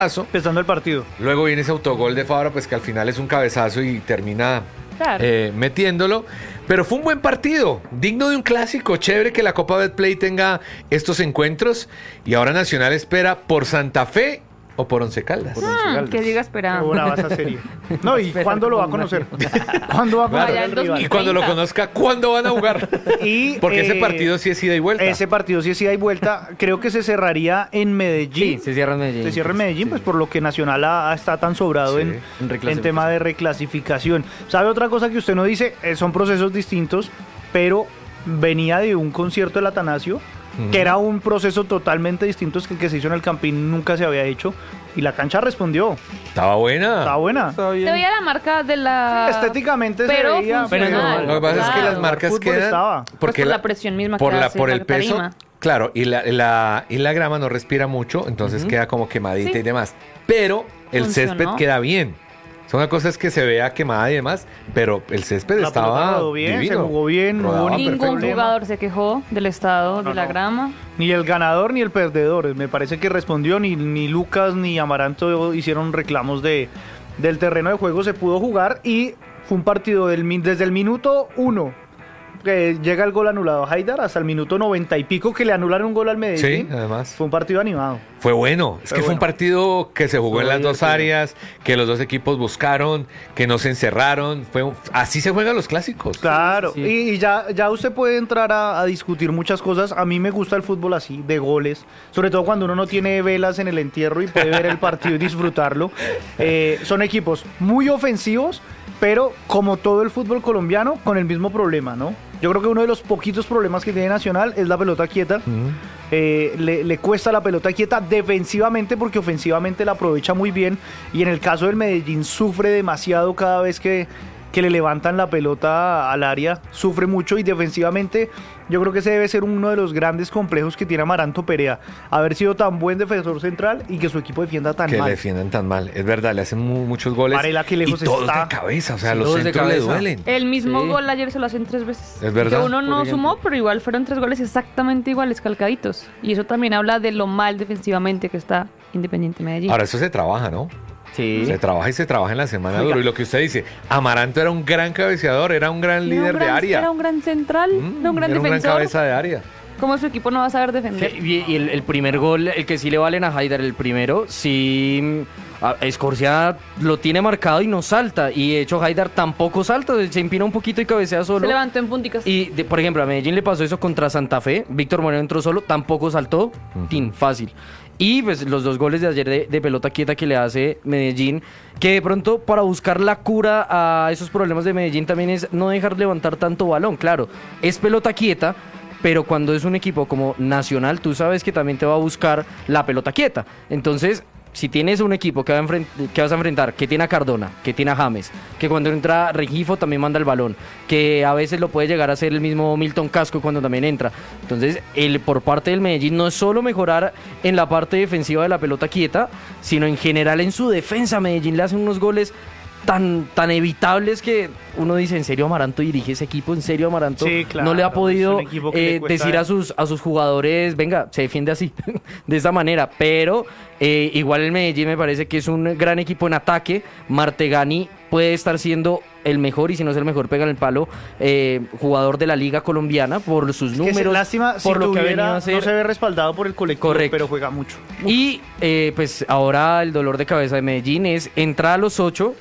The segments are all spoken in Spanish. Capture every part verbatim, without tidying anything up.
Empezando el partido. Luego viene ese autogol de Fabra, pues que al final es un cabezazo y termina claro. eh, metiéndolo. Pero fue un buen partido, digno de un clásico. Chévere que la Copa Betplay tenga estos encuentros. Y ahora Nacional espera por Santa Fe o por Once Caldas. Por Once Caldas. Que diga esperado. Una vas a serie. No, ¿y cuándo lo va a conocer? ¿Cuándo va a conocer claro. el rival? Y cuando lo conozca, ¿cuándo van a jugar? Y, Porque eh, ese partido sí es ida y vuelta. Ese partido sí es ida y vuelta. Creo que se cerraría en Medellín. Sí, se cierra en Medellín. Se cierra en Medellín, sí. pues por lo que Nacional ha, está tan sobrado sí. en, en, en tema de reclasificación. ¿Sabe otra cosa que usted no dice? Eh, son procesos distintos, pero venía de un concierto del Atanasio, que era un proceso totalmente distinto que el que se hizo en el Campín, nunca se había hecho, y la cancha respondió. Estaba buena. Estaba buena. Estaba se veía la marca de la... Sí, estéticamente pero se veía. Pero no, lo que pasa claro. es que las marcas quedan... Estaba. Porque pues por la, la presión misma por que la, hace por la el peso, tarima. Claro, y la, la, y la grama no respira mucho, entonces uh-huh. queda como quemadita sí. y demás. Pero el Funcionó. césped queda bien. O sea, una cosa es que se vea quemada y demás, pero el césped la estaba bien, divino. Se jugó bien, no hubo ningún jugador se quejó del estado no, de la no. grama. Ni el ganador ni el perdedor. Me parece que respondió, ni, ni Lucas ni Amaranto hicieron reclamos de, del terreno de juego. Se pudo jugar y fue un partido del, desde el minuto uno. Que llega el gol anulado a Haidar hasta el minuto noventa y pico que le anulan un gol al Medellín. Sí, además. Fue un partido animado. Fue bueno. Es fue que bueno. fue un partido que se jugó fue en las dos divertido. áreas, que los dos equipos buscaron, que no se encerraron. Fue un... Así se juegan los clásicos. Claro. Sí, sí. Y, y ya, ya usted puede entrar a, a discutir muchas cosas. A mí me gusta el fútbol así, de goles. Sobre todo cuando uno no tiene velas en el entierro y puede ver el partido y disfrutarlo. Eh, son equipos muy ofensivos, pero como todo el fútbol colombiano, con el mismo problema, ¿no? Yo creo que uno de los poquitos problemas que tiene Nacional es la pelota quieta. Uh-huh. Eh, le, le cuesta la pelota quieta defensivamente porque ofensivamente la aprovecha muy bien. Y en el caso del Medellín sufre demasiado cada vez que, que le levantan la pelota al área. Sufre mucho y defensivamente yo creo que ese debe ser uno de los grandes complejos que tiene Amaranto Perea. Haber sido tan buen defensor central y que su equipo defienda tan que mal. Que defiendan tan mal. Es verdad, le hacen mu- muchos goles. Varela, que lejos y todos está. de cabeza. O sea, sí, los centros le duelen. El mismo sí. gol ayer se lo hacen tres veces. Es verdad. Que uno no sumó, pero igual fueron tres goles exactamente iguales, calcaditos. Y eso también habla de lo mal defensivamente que está Independiente Medellín. Ahora, eso se trabaja, ¿no? Sí. Se trabaja y se trabaja en la semana duro. Y lo que usted dice, Amaranto era un gran cabeceador, era un gran era líder un gran, de área. Era un gran central, mm, era un gran era defensor. Era un gran cabeza de área. ¿Cómo su equipo no va a saber defender? Sí, y el, el primer gol, el que sí le valen a Haidar, el primero, sí... Escorcia lo tiene marcado y no salta. Y de hecho Haidar tampoco salta, se empina un poquito y cabecea solo. Se levantó en punticas. Y de, por ejemplo, a Medellín le pasó eso contra Santa Fe. Víctor Moreno entró solo, tampoco saltó. Uh-huh. Tin, fácil. Y pues los dos goles de ayer de, de pelota quieta que le hace Medellín, que de pronto para buscar la cura a esos problemas de Medellín también es no dejar levantar tanto balón. Claro, es pelota quieta, pero cuando es un equipo como Nacional, tú sabes que también te va a buscar la pelota quieta. Entonces, si tienes un equipo que, va a enfrent- que vas a enfrentar, que tiene a Cardona, que tiene a James, que cuando entra Regifo también manda el balón, que a veces lo puede llegar a hacer el mismo Milton Casco cuando también entra. Entonces, el, por parte del Medellín no es solo mejorar en la parte defensiva de la pelota quieta, sino en general en su defensa. Medellín le hace unos goles tan, tan evitables que uno dice, ¿en serio Amaranto dirige ese equipo? ¿En serio Amaranto sí, claro, no le ha podido eh, le decir a sus, a sus jugadores, venga, se defiende así, de esa manera? Pero eh, igual el Medellín me parece que es un gran equipo en ataque. Martegani puede estar siendo el mejor, y si no es el mejor, pega en el palo, eh, jugador de la Liga Colombiana por sus es números. Que lástima, por si lo tuviera, que venía a hacer. No se ve respaldado por el colectivo, correcto, pero juega mucho. Uf. Y eh, pues ahora el dolor de cabeza de Medellín es entrar a los ocho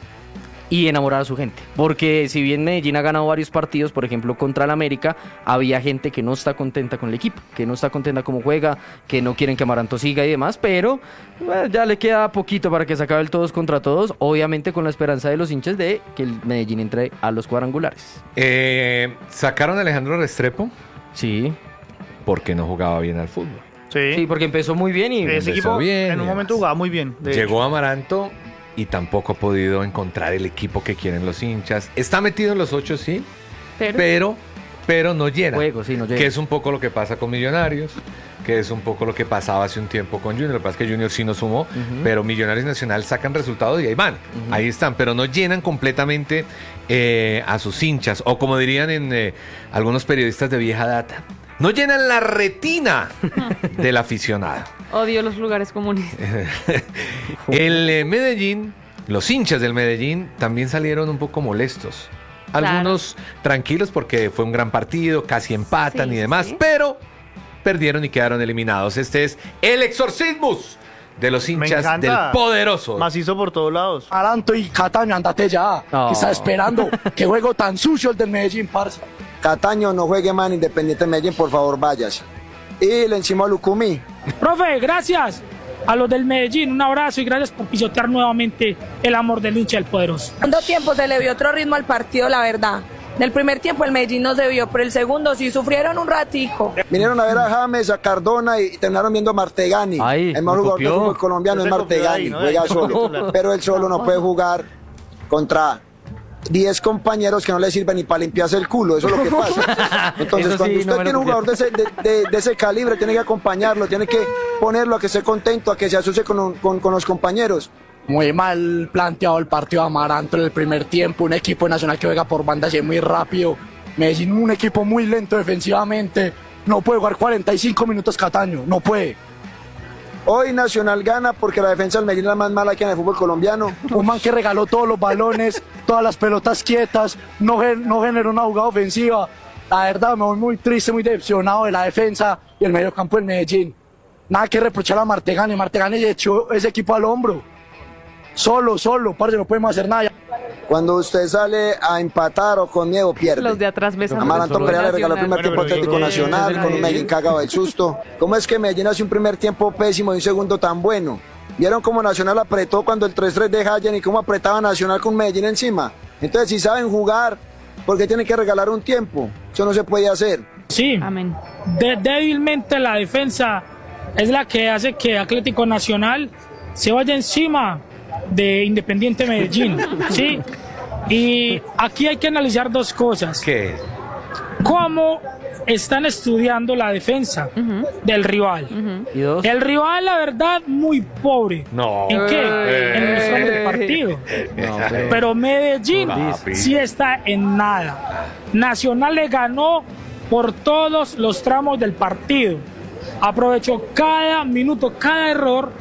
y enamorar a su gente, porque si bien Medellín ha ganado varios partidos, por ejemplo contra el América, había gente que no está contenta con el equipo, que no está contenta cómo juega, que no quieren que Amaranto siga y demás, pero bueno, ya le queda poquito para que se acabe el todos contra todos, obviamente con la esperanza de los hinchas de que el Medellín entre a los cuadrangulares. Eh, ¿Sacaron a Alejandro Restrepo? Sí. Porque no jugaba bien al fútbol. Sí, sí, porque empezó muy bien y ese equipo bien, en un momento jugaba muy bien. Llegó hecho. Amaranto y tampoco ha podido encontrar el equipo que quieren los hinchas. Está metido en los ocho, sí, pero pero, pero no llena. Juego, sí, no llena. Que es un poco lo que pasa con Millonarios, que es un poco lo que pasaba hace un tiempo con Junior. Lo que pasa es que Junior sí no sumó, uh-huh. pero Millonarios Nacional sacan resultados y ahí van, uh-huh. ahí están, pero no llenan completamente eh, a sus hinchas, o como dirían en eh, algunos periodistas de vieja data, no llenan la retina del aficionado. Odio los lugares comunes. El eh, Medellín, los hinchas del Medellín también salieron un poco molestos. Algunos claro. tranquilos porque fue un gran partido, casi empatan sí, y demás, sí. pero perdieron y quedaron eliminados. Este es el exorcismus de los hinchas del poderoso. Macizo por todos lados. Aranto y Cataño, andate ya. No. ¿Qué está esperando? Qué juego tan sucio el del Medellín, parce. Cataño, no juegue más en Independiente Medellín, por favor, vayas. Y le encima a Lucumí. Profe, gracias a los del Medellín, un abrazo y gracias por pisotear nuevamente el amor del hincha del poderoso. En segundo tiempo se le vio otro ritmo al partido, la verdad. En el primer tiempo el Medellín no se vio, pero el segundo sí sufrieron un ratico. Vinieron a ver a James, a Cardona y terminaron viendo a Martegani. Ay, el mejor jugador del fútbol colombiano es Martegani, ahí, ¿no? Juega solo. Pero él solo no puede jugar contra diez compañeros que no le sirven ni para limpiarse el culo, eso es lo que pasa. Entonces, sí, cuando usted no tiene un jugador de ese, de, de, de ese calibre, tiene que acompañarlo, tiene que ponerlo a que esté contento, a que se asocie con, con, con los compañeros. Muy mal planteado el partido de Amaranto en el primer tiempo, un equipo nacional que juega por bandas y es muy rápido. Medellín, un equipo muy lento defensivamente, no puede jugar cuarenta y cinco minutos Cataño, no puede. Hoy Nacional gana porque la defensa del Medellín es la más mala que en el fútbol colombiano. Un man que regaló todos los balones, todas las pelotas quietas, no, no generó una jugada ofensiva. La verdad me voy muy triste, muy decepcionado de la defensa y el mediocampo del Medellín. Nada que reprochar a Martegani, Martegani echó ese equipo al hombro. Solo, solo, parce, no podemos hacer nada. Cuando usted sale a empatar o con miedo, pierde. Los de atrás besan. Amaranto Pereira le regaló el primer tiempo bueno, Atlético Nacional, con un Medellín cagado del susto. ¿Cómo es que Medellín hace un primer tiempo pésimo y un segundo tan bueno? ¿Vieron cómo Nacional apretó cuando el tres tres de Hayen y cómo apretaba Nacional con Medellín encima? Entonces, si saben jugar, ¿por qué tienen que regalar un tiempo? Eso no se puede hacer. Sí, amén. De- débilmente la defensa es la que hace que Atlético Nacional se vaya encima de Independiente Medellín, ¿sí? Y aquí hay que analizar dos cosas. ¿Qué? ¿Cómo están estudiando la defensa uh-huh. del rival? Uh-huh. ¿Y dos? El rival, la verdad, muy pobre. No. ¿En qué? Eh. En el son del partido. No, pero... pero Medellín Papi. sí está en nada. Nacional le ganó por todos los tramos del partido. Aprovechó cada minuto, cada error.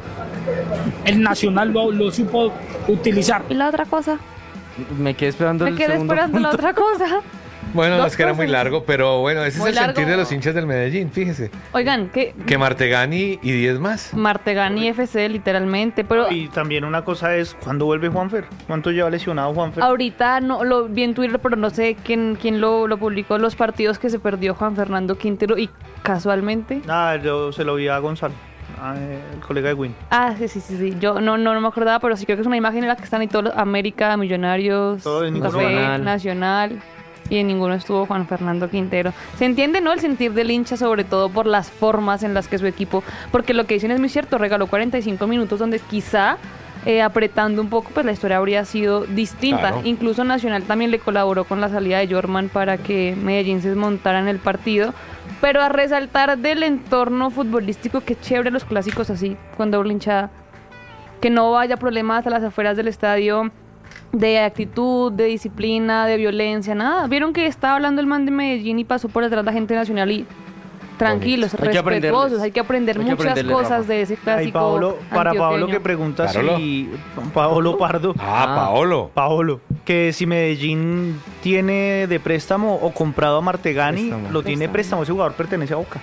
El Nacional lo, lo supo utilizar. ¿Y la otra cosa? Me quedé esperando Me el quedé segundo esperando punto. la otra cosa. Bueno, Dos es que era muy cosas. largo, pero bueno, ese Muy es el largo. sentir de los hinchas del Medellín, fíjese. Oigan, que Que Martegani y diez más. Martegani F C literalmente, pero Y también una cosa es, ¿cuándo vuelve Juanfer? ¿Cuánto lleva lesionado Juanfer? ahorita no lo vi en Twitter, pero no sé quién, quién lo, lo publicó, los partidos que se perdió Juan Fernando Quintero y casualmente... Ah, yo se lo vi a Gonzalo, a, eh, el colega de Win. Ah, sí, sí, sí, sí. Yo no, no, no me acordaba, pero sí creo que es una imagen en la que están ahí todos los América, Millonarios, Todo en Santa ninguno Fe, Nacional. Nacional, y en ninguno estuvo Juan Fernando Quintero. Se entiende, ¿no? El sentir del hincha, sobre todo por las formas en las que su equipo, porque lo que dicen es muy cierto, regaló cuarenta y cinco minutos donde quizá eh, apretando un poco, pues la historia habría sido distinta. Claro. Incluso Nacional también le colaboró con la salida de Jorman para que Medellín se desmontara en el partido. Pero a resaltar del entorno futbolístico, que chévere los clásicos así, con doble hinchada. Que no haya problemas a las afueras del estadio de actitud, de disciplina, de violencia, nada. Vieron que estaba hablando el man de Medellín y pasó por detrás la gente Nacional y tranquilos, Hay que aprenderles. respetuosos. Hay que aprender Hay que muchas aprenderles, cosas Rafa. de ese clásico. Ay, Paolo, para Paolo antioqueño. que pregunta Parolo. si... Paolo Pardo. Ah, Ah. Paolo. Paolo, que si Medellín tiene de préstamo o comprado a Martegani, Préstamo. lo tiene Préstamo. préstamo, ese jugador pertenece a Boca.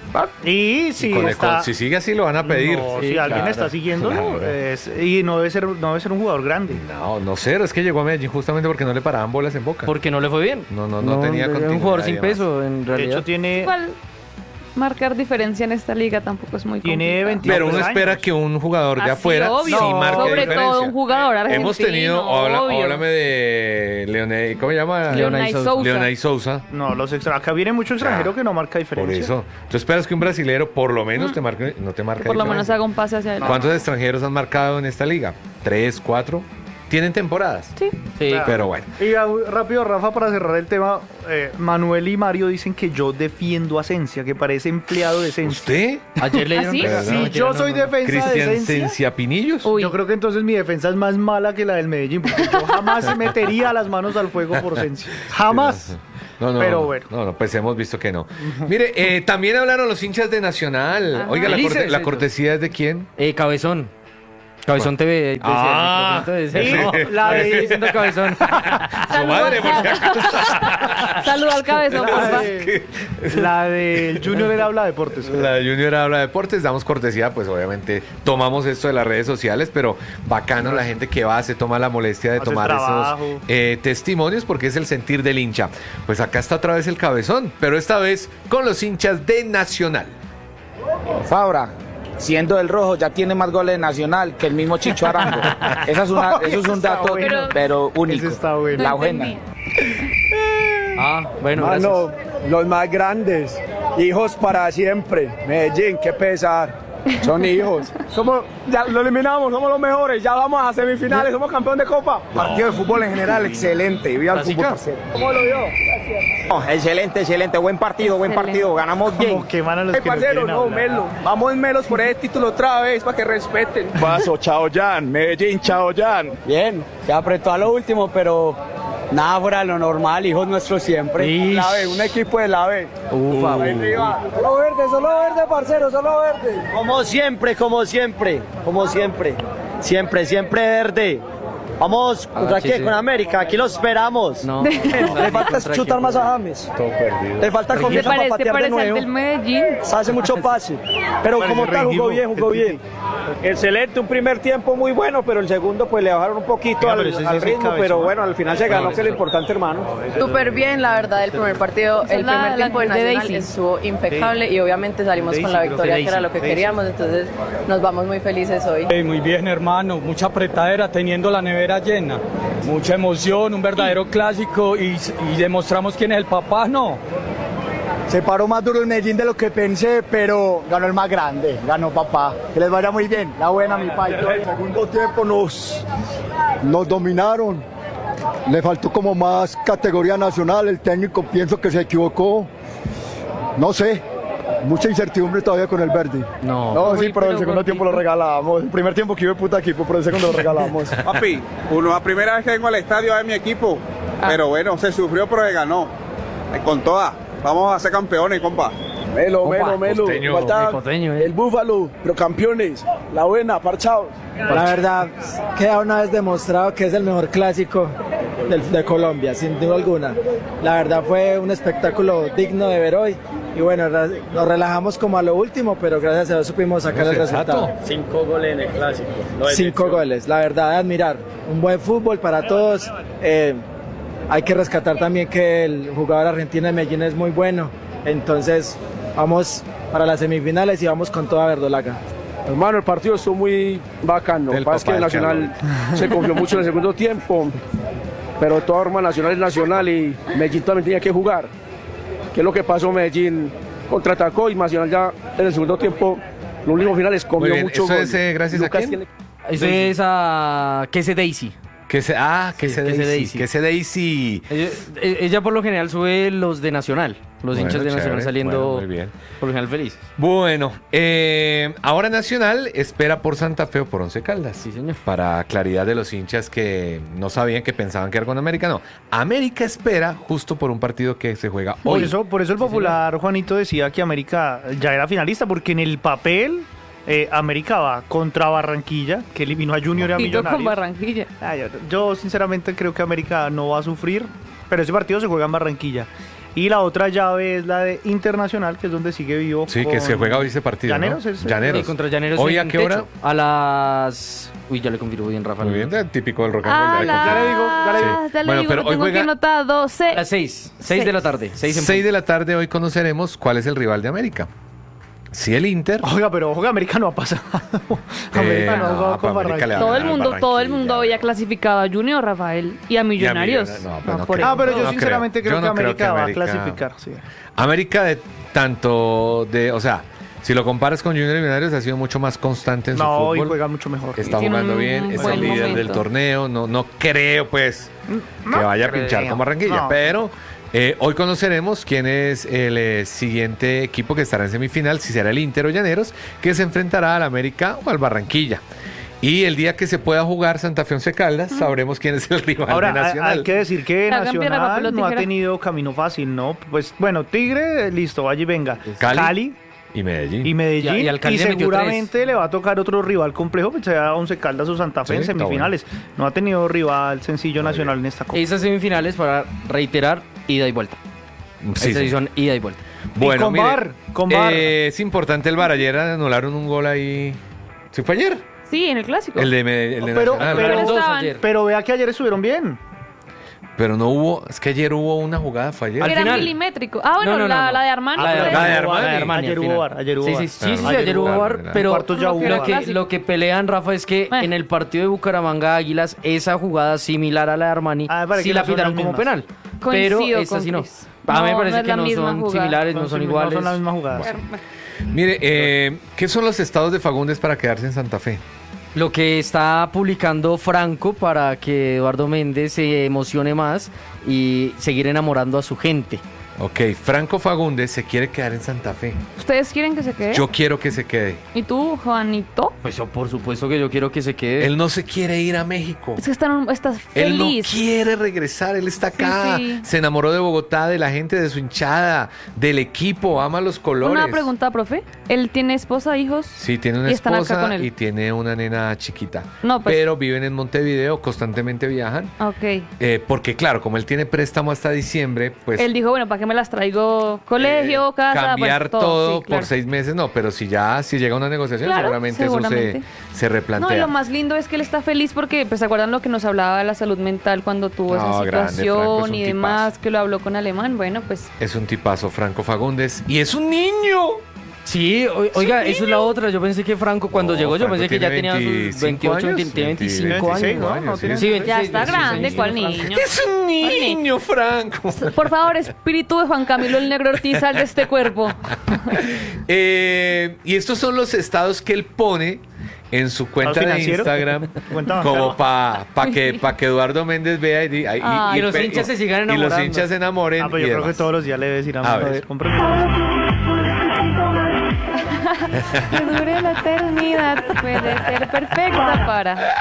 Y si Con el- está... con- si sigue así lo van a pedir. No, Sí, si alguien claro, está siguiéndolo, claro. es- y no debe ser no debe ser un jugador grande. No, no sé, es que llegó a Medellín justamente porque no le paraban bolas en Boca. Porque no le fue bien. No, no, no tenía era un continuidad jugador y sin demás. peso, en De realidad. hecho tiene Igual, marcar diferencia en esta liga tampoco es muy Tiene complicado. veintidós Pero uno años. espera que un jugador de Así, afuera obvio. sí marque Sobre diferencia. todo un jugador argentino. Hemos tenido, habla- obvio. háblame de Leonel, ¿cómo se llama? Leonay Sousa. Leonay Sousa. No, los extra... Acá viene mucho extranjero Ya. que no marca Por diferencia. eso. Tú esperas que un brasilero por lo menos te marque, no te marque Que por lo menos diferencia. haga un pase hacia adelante. ¿Cuántos extranjeros han marcado en esta liga? ¿Tres, cuatro? ¿Tienen temporadas? Sí. Sí. Claro. Pero bueno. Y ah, rápido, Rafa, para cerrar el tema, eh, Manuel y Mario dicen que yo defiendo a Cencia, que parece empleado de Cencia. ¿Usted? Ayer le ¿Ah, dieron sí? regalo. Si Ayer yo no, soy no, no. defensa de ¿Cristian Cencia, Cencia Pinillos? Uy. yo creo que entonces mi defensa es más mala que la del Medellín, porque yo jamás metería las manos al fuego por Cencia. Jamás. No, no, pero no, bueno. No, no, pues hemos visto que no. Mire, eh, también hablaron los hinchas de Nacional. Ajá. Oiga, la, Felices corte- la ellos. cortesía es de quién? Eh, Cabezón. Cabezón T V. decía, Ah, el micrófono, decía, sí, no, la de- estoy diciendo Cabezón. Su madre, porque... Saludo al cabezón, por favor. La del Junior era Habla Deportes. La Junior habla de deportes, damos cortesía, pues obviamente tomamos esto de las redes sociales, pero bacano la gente que va, se toma la molestia de Hace tomar trabajo. esos eh, testimonios porque es el sentir del hincha. Pues acá está otra vez el Cabezón, pero esta vez con los hinchas de Nacional. Fabra, siendo el rojo, ya tiene más goles de Nacional que el mismo Chicho Arango. Esa es una, eso es un Está dato, bueno. pero único. Ese está bueno. La No agenda. entendí. Ah, bueno, Mano, gracias. los más grandes, hijos para siempre. Medellín, qué pesar. Son hijos. Somos, ya lo eliminamos, somos los mejores. Ya vamos a semifinales, somos campeón de Copa. Partido de fútbol en general, excelente. Viva el fútbol, parcero. ¿Cómo lo vio? Excelente, excelente. Buen partido, buen Excelente. partido. Ganamos bien. Como queman a los Ay, que no parcero, quieren no, hablar. Melo. Vamos en Melos por ese título otra vez para que respeten. Paso, chao Jan, Medellín, chao Jan. Bien, se apretó a lo último, pero nada fuera de lo normal, hijos nuestros siempre. Ish. La B, un equipo de la B. Ufa, Ahí arriba. Solo verde, solo verde, parcero, solo verde. Como siempre, como siempre, como siempre. Siempre, siempre verde. Vamos, ¿contra Agáchese. qué? Con América, aquí lo esperamos. No. Le falta chutar más a James. Todo perdido. Le falta ¿Te confianza para parece, te patear de parece al nuevo. del Medellín? Hace mucho pase. Pero Parece como tal, jugó Rengifo. bien, jugó bien. Excelente, un primer tiempo muy bueno, pero el segundo pues le bajaron un poquito Venga, al, pero ese sí al es el ritmo, cabezón. pero bueno, al final se ganó, que es lo importante, hermano. Súper bien, la verdad, el primer partido, Esa es el la- primer la tiempo de de Nacional Daisy. estuvo impecable y obviamente salimos Daisy, con la creo que victoria, que Daisy, era lo que Daisy. queríamos, entonces nos vamos muy felices hoy. Ey, muy bien, hermano, mucha apretadera teniendo la nevera llena. Mucha emoción, un verdadero clásico y, y demostramos quién es el papá, ¿no? Se paró más duro el Medellín de lo que pensé, pero ganó el más grande, ganó papá. Que les vaya muy bien, la buena mi pai. El segundo tiempo nos, nos dominaron. Le faltó como más categoría nacional. El técnico pienso que se equivocó. No sé. Mucha incertidumbre todavía con el verde. No. No, sí, pero el pero segundo tiempo lo regalamos. El primer tiempo que iba de puta equipo, pero el segundo lo regalamos. Papi, uno, la primera vez que vengo al estadio a ver mi equipo, pero bueno, se sufrió pero se ganó. Eh, Con toda. Vamos a ser campeones, compa. Melo, Compa, melo, melo. costeño. Falta El costeño, eh. el búfalo, pero campeones. La buena, parchados. La verdad, queda una vez demostrado que es el mejor clásico del- de Colombia, sin duda alguna. La verdad fue un espectáculo digno de ver hoy. Y bueno, ra- nos relajamos como a lo último, pero gracias a Dios supimos sacar el resultado. Cinco goles en el clásico. Cinco goles, la verdad, de admirar. Un buen fútbol para todos. Eh, hay que rescatar también que el jugador argentino de Medellín es muy bueno. Entonces, vamos para las semifinales y vamos con toda verdolaga. Hermano, el partido estuvo muy bacano. Lo Del que pasa es que papá el del Nacional se confió mucho en el segundo tiempo, pero de todas formas Nacional es Nacional y Medellín también tenía que jugar. ¿Qué es lo que pasó? Medellín contraatacó y Nacional ya en el segundo tiempo, los últimos finales, Muy comió bien, mucho ¿eso gol. es eh, gracias a Lucas quién? tiene- Eso es a Kese Daisy. Que se, ah, que Sí, se que se Daisy. Daisy. Que se Daisy. Ella, e- ella por lo general sube los de Nacional. Los Bueno, hinchas de Nacional chévere. saliendo Bueno, muy bien. por lo general felices. Bueno, eh, ahora Nacional espera por Santa Fe o por Once Caldas. Sí, señor. Para claridad de los hinchas que no sabían, que pensaban que era con América. No, América espera justo por un partido que se juega Por hoy. eso, por eso el popular Juanito decía que América ya era finalista, porque en el papel eh, América va contra Barranquilla, que eliminó a Junior y a Y yo con Millonarios. Barranquilla. Ah, yo, yo sinceramente creo que América no va a sufrir, pero ese partido se juega en Barranquilla. Y la otra llave es la de Internacional, que es donde sigue vivo. Sí, que con se juega hoy ese partido. Llaneros, ¿no? es- Llaneros. Sí, contra Llaneros. ¿Hoy en a qué hora? techo. A las... Uy, ya le confirmo bien, Rafa. Muy bien, eh, típico del rock and roll. Ah, ya le la... confirmo. Ya le digo, ya le digo. Ya le Bueno, digo, pero lo hoy tengo juega- aquí anotado. A doce. las seis. Seis de la tarde. Seis en seis punto. de la tarde hoy conoceremos cuál es el rival de América. Si el Inter. Oiga, pero ojo que América no ha pasado. Eh, América no ha no, jugado pa' con América le Barranquilla. va a Todo el ganar mundo, todo el Barranquilla. mundo había clasificado a Junior, Rafael, y a Millonarios. Millonarios, no, pero no por creo. eso. Ah, pero yo No sinceramente creo. creo, Yo no que creo América que va a América- clasificar. Sí. América de tanto de, o sea, si lo comparas con Junior y Millonarios ha sido mucho más constante en su No, y fútbol. juega mucho mejor. Está Tiene jugando un bien, es buen el líder momento. del torneo. No, no creo, pues, que No vaya a creo. pinchar con Barranquilla. No. Pero eh, hoy conoceremos quién es el eh, siguiente equipo que estará en semifinal, si será el Inter o Llaneros, que se enfrentará al América o al Barranquilla. Y el día que se pueda jugar Santa Fe Once Caldas, sabremos quién es el rival Ahora, de Nacional. hay, hay que decir que La campeona, Nacional papel o no ha tijera. tenido camino fácil, ¿no? Pues bueno, Tigre, listo, vaya y venga. Cali. Cali Y Medellín. y Medellín. Y- y Y, al Cali le metió seguramente le va a tocar otro rival complejo, pues sea Once Caldas o Santa Fe Sí, en está semifinales. No ha tenido rival sencillo Nacional en esta Copa. Esas semifinales, para reiterar, ida y vuelta. Sí, Esas sí. sí son ida y vuelta. Bueno, Y con mire, VAR, con VAR. eh, es importante el VAR. Ayer anularon un gol ahí. ¿Sí fue ayer? Sí, en el clásico. El de, Me- el de Pero, Nacional. pero, Pero estaban- ayer. pero vea que ayer estuvieron bien. Pero no hubo, es que ayer hubo una jugada, fue ayer. Al Era final. milimétrico. Ah, bueno, No, no, no, la, no. la de Armani. La de- fue- la de Armani. Ayer al hubo final. VAR, ayer hubo Sí, VAR. sí, sí, Ah, sí, ayer ayer hubo hubo VAR, VAR, pero en cuartos ya Lo hubo que lo VAR. que, clásico. lo que pelean, Rafa, es que Eh. en el partido de Bucaramanga Águilas, esa jugada similar a la de Armani, Ah, para sí que la no son pitaron las como mismas. penal. Pero Coincido esta con sí no. Chris. A mí me No, parece no es que la no misma son jugada. similares, no son Son- iguales. No son las mismas jugadas. Mire, eh, ¿qué son los estados de Fagundes para quedarse en Santa Fe? Lo que está publicando Franco para que Eduardo Méndez se emocione más y seguir enamorando a su gente. Ok, Franco Fagundes se quiere quedar en Santa Fe. ¿Ustedes quieren que se quede? Yo quiero que se quede. ¿Y tú, Juanito? Pues yo, por supuesto que yo quiero que se quede. Él no se quiere ir a México. Es que están, estás Él no feliz. quiere regresar, él está acá. Sí, sí. Se enamoró de Bogotá, de la gente, de su hinchada, del equipo, ama los colores. Una pregunta, profe. ¿Él tiene esposa, hijos? Sí, tiene una ¿Y están acá esposa con él? y tiene una nena chiquita. No, pues- Pero viven en Montevideo, constantemente viajan. Ok. Eh, porque claro, como él tiene préstamo hasta diciembre, pues Él dijo, bueno, ¿para qué me las traigo? Colegio, eh, casa, cambiar bueno, todo, sí, claro. por seis meses, no, pero si ya si llega una negociación, Claro, seguramente, seguramente. eso se, se replantea. No, y lo más lindo es que él está feliz porque, pues, ¿se acuerdan lo que nos hablaba de la salud mental cuando tuvo No, esa grande, situación Franco es un y demás, que lo habló con Alemán? Bueno, pues, Es un tipazo, Franco Fagundes. Y es un niño. Sí, o- oiga, eso es la otra. Yo pensé que Franco cuando No, llegó, yo Franco pensé que ya tiene tenía sus veinticinco veintiocho, años, veinte, tiene veinticinco veintiséis, años. ¿no? No, tiene- Sí, ya veintiséis, está veintiséis grande, años ¿cuál tiene niño? Franco. Es un niño, Franco. Por favor, espíritu de Juan Camilo el Negro Ortiz, sal de este cuerpo. Eh, y estos son los estados que él pone en su cuenta de financiero? Instagram Cuenta como bancaria. para que, pa que Eduardo Méndez vea y, diga- y- Ay, y- y los pe- hinchas se sigan y los enamorando. hinchas se enamoren. Ah, pero y yo creo demás. que todos los días le debe decir a A mi ver. ver, cómprame. Que dure la eternidad, puede ser perfecta para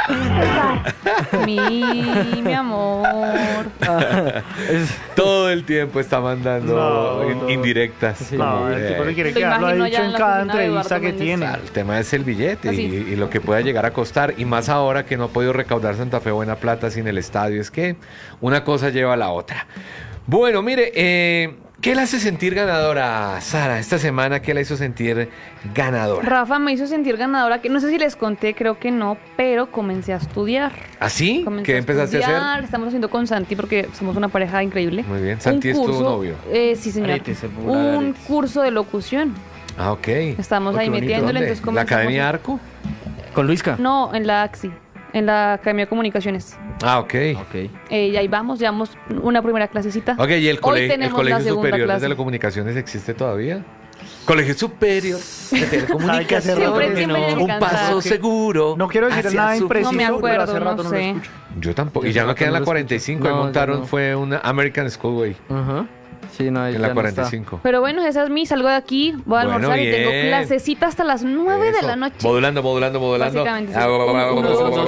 mí, mi amor. Todo el tiempo está mandando No. in- indirectas. No, como, el tipo eh, le quiere Lo quedar, lo ha imagino dicho ya en en la cada oficina de entrevista Eduardo que Méndez. tiene. Claro, el tema es el billete y, Así. y lo que pueda llegar a costar. Y más ahora que no ha podido recaudar Santa Fe buena plata sin el estadio. Es que una cosa lleva a la otra. Bueno, mire, eh, ¿qué la hace sentir ganadora, Sara? Esta semana, ¿qué la hizo sentir ganadora? Rafa me hizo sentir ganadora, que no sé si les conté, creo que no, pero comencé a estudiar. ¿Así? Comencé ¿Qué a empezaste a estudiar, hacer? Estamos haciendo con Santi porque somos una pareja increíble. Muy bien. Santi Un es tu curso, novio. Eh, sí, señor. Aretes, el popular Un Aretes. curso de locución. Ah, ok. Estamos Oh, ahí qué bonito. metiéndole, ¿Dónde? entonces ¿La comenzamos Academia a- Arco? ¿Con Luisca? No, en la A X I, en la Academia de Comunicaciones. Ah, ok. Ok. Eh, y ahí vamos, llevamos una primera clasecita. Ok, ¿y el, Hoy cole- el tenemos Colegio la segunda Superior de clase. Telecomunicaciones existe todavía? Colegio Superior de Hay que Telecomunicaciones. hacer rato Siempre, que siempre no. me Un encanta. paso seguro. No quiero decir hacia nada su- impreciso, No me pero acuerdo, hace no rato no lo sé. escucho. Yo tampoco. Y Yo ya no rato queda en no la lo cuarenta y cinco. escucho. Ahí No, montaron, ya no. fue una American Schoolway. Ajá. Sí, no, En ya la no cuarenta y está. cinco. Pero bueno, esa es mi, salgo de aquí, voy a Bueno, almorzar y tengo bien. clasecita hasta las nueve de Eso. la noche. Modulando, modulando, modulando. Básicamente, sí. Uno, dos,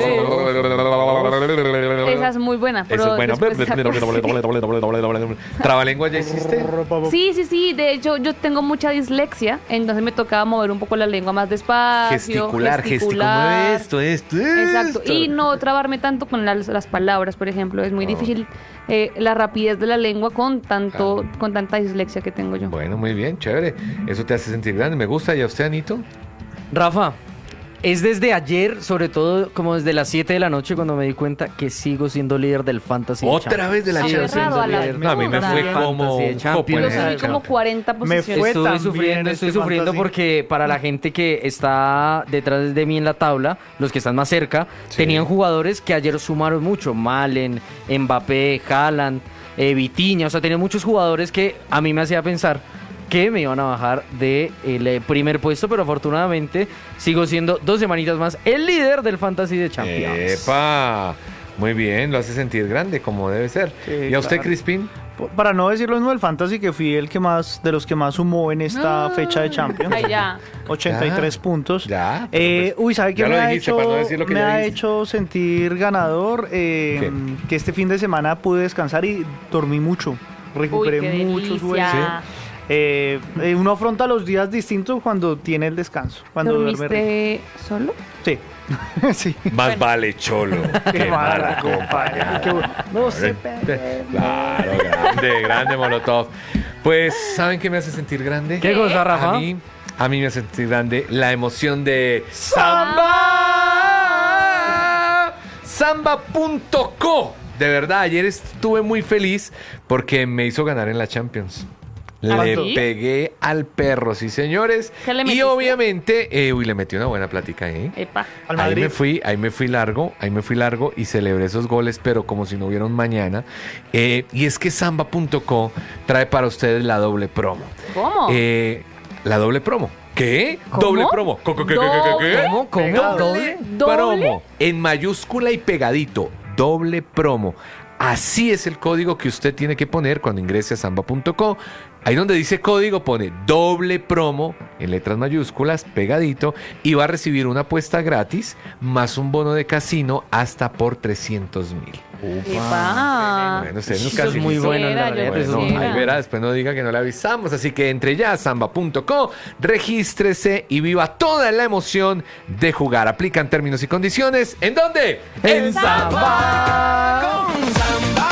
Esa es muy buena, pero Eso es bueno. después esa- ¿Trabalengua ya hiciste? Sí, sí, sí, de hecho yo tengo mucha dislexia, entonces me tocaba mover un poco la lengua más despacio. Gesticular, gesticular. Mueve esto, esto, Exacto, esto. y no trabarme tanto con las, las palabras, por ejemplo, es muy Oh. difícil eh, la rapidez de la lengua con tanto Claro. con tanta dislexia que tengo yo. Bueno, muy bien, chévere. Eso te hace sentir grande. Me gusta. ¿Y a usted, Anito? Rafa, es desde ayer, sobre todo como desde las siete de la noche, cuando me di cuenta que sigo siendo líder del Fantasy ¿Otra Champions. vez de la Sigo Champions? siendo a la líder. No, a mí me Joda. fue Fantasy como de un Champions. copo en Yo el subí Ay, como cuarenta Me posiciones. fue Estoy tan sufriendo, bien estoy este sufriendo fantasy. porque para la gente que está detrás de mí en la tabla, los que están más cerca, Sí. tenían jugadores que ayer sumaron mucho. Malen, Mbappé, Haaland, eh, Vitinha, o sea, tenían muchos jugadores que a mí me hacía pensar que me iban a bajar del de primer puesto, pero afortunadamente sigo siendo dos semanitas más el líder del Fantasy de Champions. ¡Epa! Muy bien, lo hace sentir grande, como debe ser. Sí, ¿Y a usted, claro. Crispín? Para no decir lo mismo del Fantasy, que fui el que más, de los que más sumó en esta Ah. fecha de Champions. Ay, ya. ochenta y tres Ya. puntos. Ya, Eh, pero pues, uy, ¿sabe qué ya me, lo ha dijiste, hecho, para no decir lo que me ya ha dijiste. hecho sentir ganador? Eh, que este fin de semana pude descansar y dormí mucho. Recuperé Uy, qué mucho delicia. sueño. Eh, eh, uno afronta los días distintos cuando tiene el descanso. Cuando duerme rico. ¿Dormiste solo? Sí. sí. Más vale cholo que mal acompañado. Qué bueno. No sé. Claro, grande, grande Molotov. Pues, ¿saben qué me hace sentir grande? ¿Qué cosa, Rafa? A mí, a mí me hace sentir grande la emoción de Samba. Samba punto co. De verdad, ayer estuve muy feliz porque me hizo ganar en la Champions. ¿Ah, Le sí? pegué al perro, sí, señores. ¿Qué le Y metiste? obviamente, eh, uy, le metí una buena plática ahí. Epa. Al Ahí Madrid. me fui, ahí me fui largo, ahí me fui largo y celebré esos goles, pero como si no hubiera un mañana. Eh, y es que Samba punto co trae para ustedes la doble promo. ¿Cómo? Eh, la doble promo. ¿Qué? ¿Cómo? Doble promo. ¿Qué, qué, qué, qué, qué, qué? ¿Cómo? ¿Cómo? Pegado. ¿Doble? ¿Doble? Promo. En mayúscula y pegadito. Doble promo. Así es el código que usted tiene que poner cuando ingrese a samba punto co. Ahí donde dice código pone doble promo en letras mayúsculas, pegadito, y va a recibir una apuesta gratis más un bono de casino hasta por trescientos mil. Epa. Bueno, usted nunca Eso es se muy hizo. bueno, la Quisiera, verdad. yo Eso es Bueno, muy quisiera. ahí verá, después no diga que no le avisamos. Así que entre ya a samba punto co, regístrese y viva toda la emoción de jugar. Aplican términos y condiciones. ¿En dónde? En Samba. Con Samba.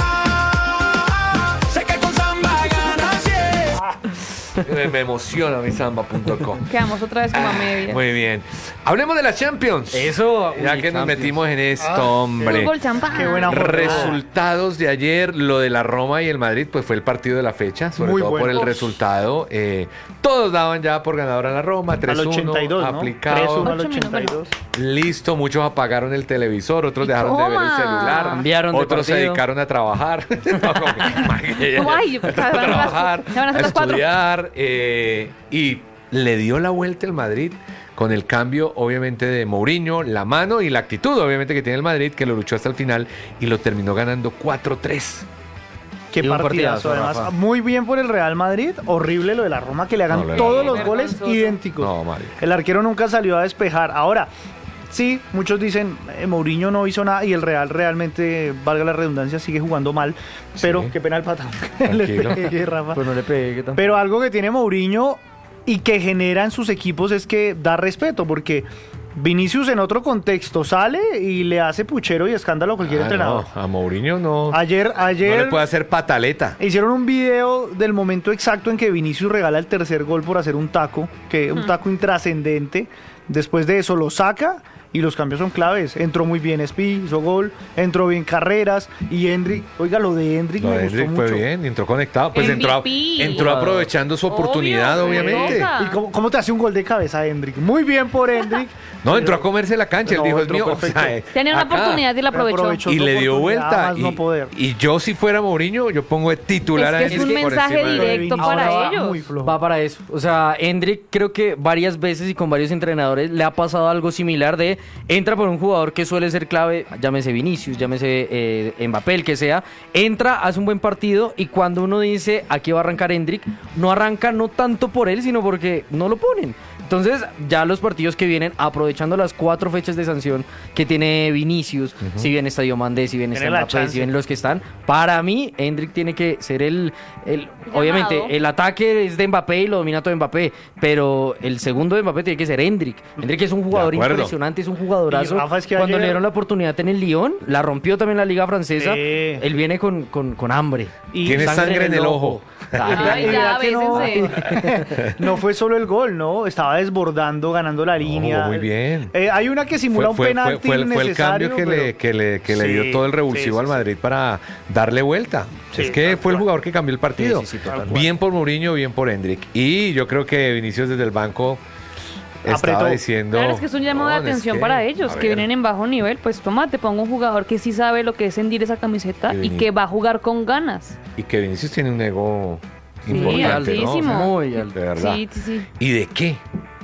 Sé que con Samba ganas, yeah. Me, me emociona mi samba punto co. Quedamos otra vez como a media. Muy bien. Hablemos de la Champions. Eso. Ya uy, que nos Champions. metimos en esto, Ah, hombre. Fútbol champán. Qué buena jornada. Resultados de ayer, lo de la Roma y el Madrid, pues fue el partido de la fecha, sobre Muy todo bueno. por el Uf. resultado. Eh, todos daban ya por ganadora la Roma, tres Al uno, ochenta y dos, ¿no? aplicado. tres uno al Ocho ochenta y dos. Listo, muchos apagaron el televisor, otros dejaron de ver el Toma. celular, Cambiaron de otros se partido. dedicaron a trabajar, No, como que- Como, ay, a ya van a las- trabajar, ya van a ser a las cuatro. estudiar, eh, y le dio la vuelta el Madrid con el cambio, obviamente, de Mourinho, la mano y la actitud, obviamente, que tiene el Madrid, que lo luchó hasta el final y lo terminó ganando cuatro tres. Qué Y un partidazo, partidazo, además. Rafa. Muy bien por el Real Madrid. Horrible lo de la Roma, que le hagan No, lo de la todos Roma. los goles Vergonzoso. idénticos. No, Mario. El arquero nunca salió a despejar. Ahora, sí, muchos dicen, eh, Mourinho no hizo nada y el Real realmente, valga la redundancia, sigue jugando mal. Pero Sí. qué pena el patán. que le Tranquilo. pegue, Rafa. Pues no le pegué. ¿qué tal? Pero algo que tiene Mourinho y que genera en sus equipos es que da respeto, porque Vinicius en otro contexto sale y le hace puchero y escándalo a cualquier Ah, entrenador. no, a Mourinho no, Ayer, no ayer le puede hacer pataleta. hicieron un video del momento exacto en que Vinicius regala el tercer gol por hacer un taco, que un taco intrascendente. Después de eso lo saca y los cambios son claves. Entró muy bien Espi, hizo gol, entró bien Carreras y Hendrik, oiga, lo de Hendrik Lo me de gustó Hendrik fue mucho. bien, entró conectado. Pues entró, M V P. entró aprovechando su oportunidad, Obvio, obviamente. toca. ¿Y cómo, cómo te hace un gol de cabeza Hendrik? Muy bien por Hendrik. No, entró a comerse la cancha. Él No, dijo, es entró mío. O perfecto. sea, eh, Tenía una acá. oportunidad y la aprovechó. Aprovechó. Y su le dio oportunidad, vuelta. más Y, no poder. y yo, si fuera Mourinho, yo pongo de titular Es que a es un Hendrik por mensaje encima de- directo Ahora para va ellos. muy flojo. Va para eso. O sea, Hendrik creo que varias veces y con varios entrenadores le ha pasado algo similar de entra por un jugador que suele ser clave, llámese Vinicius, llámese eh, Mbappé, el que sea, entra, hace un buen partido y cuando uno dice aquí va a arrancar Hendrik, no arranca no tanto por él, sino porque no lo ponen. Entonces, ya los partidos que vienen, aprovechando las cuatro fechas de sanción que tiene Vinicius, si bien está Diomandé, si bien está Tiene la Mbappé, chance. si bien los que están, para mí, Hendrik tiene que ser el, el obviamente, el ataque es de Mbappé y lo domina todo Mbappé, pero el segundo de Mbappé tiene que ser Hendrik. Hendrik es un jugador De acuerdo. impresionante, es un jugadorazo. Y Rafa, es que Cuando ayer- le dieron la oportunidad en el Lyon, la rompió también la Liga Francesa, Sí. él viene con, con, con hambre. Y Tiene sangre en el ojo. Ay, Y ya, vea que no, bésense. no fue solo el gol, ¿no? Estaba desbordando, ganando la línea. muy bien. Eh, hay una que simula Fue, fue- un penalti fue- fue el, fue el innecesario, cambio que, pero- le, que, le, que le Sí, dio todo el revulsivo sí, al sí, Madrid para darle vuelta. Sí, es que tal fue el cual. jugador que cambió el partido. Sí, sí, sí, total. Bien por Mourinho, bien por Hendrik. Y yo creo que Vinicius desde el banco estaba Apretó. diciendo... Claro, es que es un llamado de "No, es atención que, para ellos, a que ver, vienen en bajo nivel. Pues toma, te pongo un jugador que sí sabe lo que es sentir esa camiseta Que y Vini- que va a jugar con ganas. Y que Vinicius tiene un ego Sí, importante, ¿no? altísimo. Muy alto. De verdad. Sí, sí, sí. ¿Y de qué?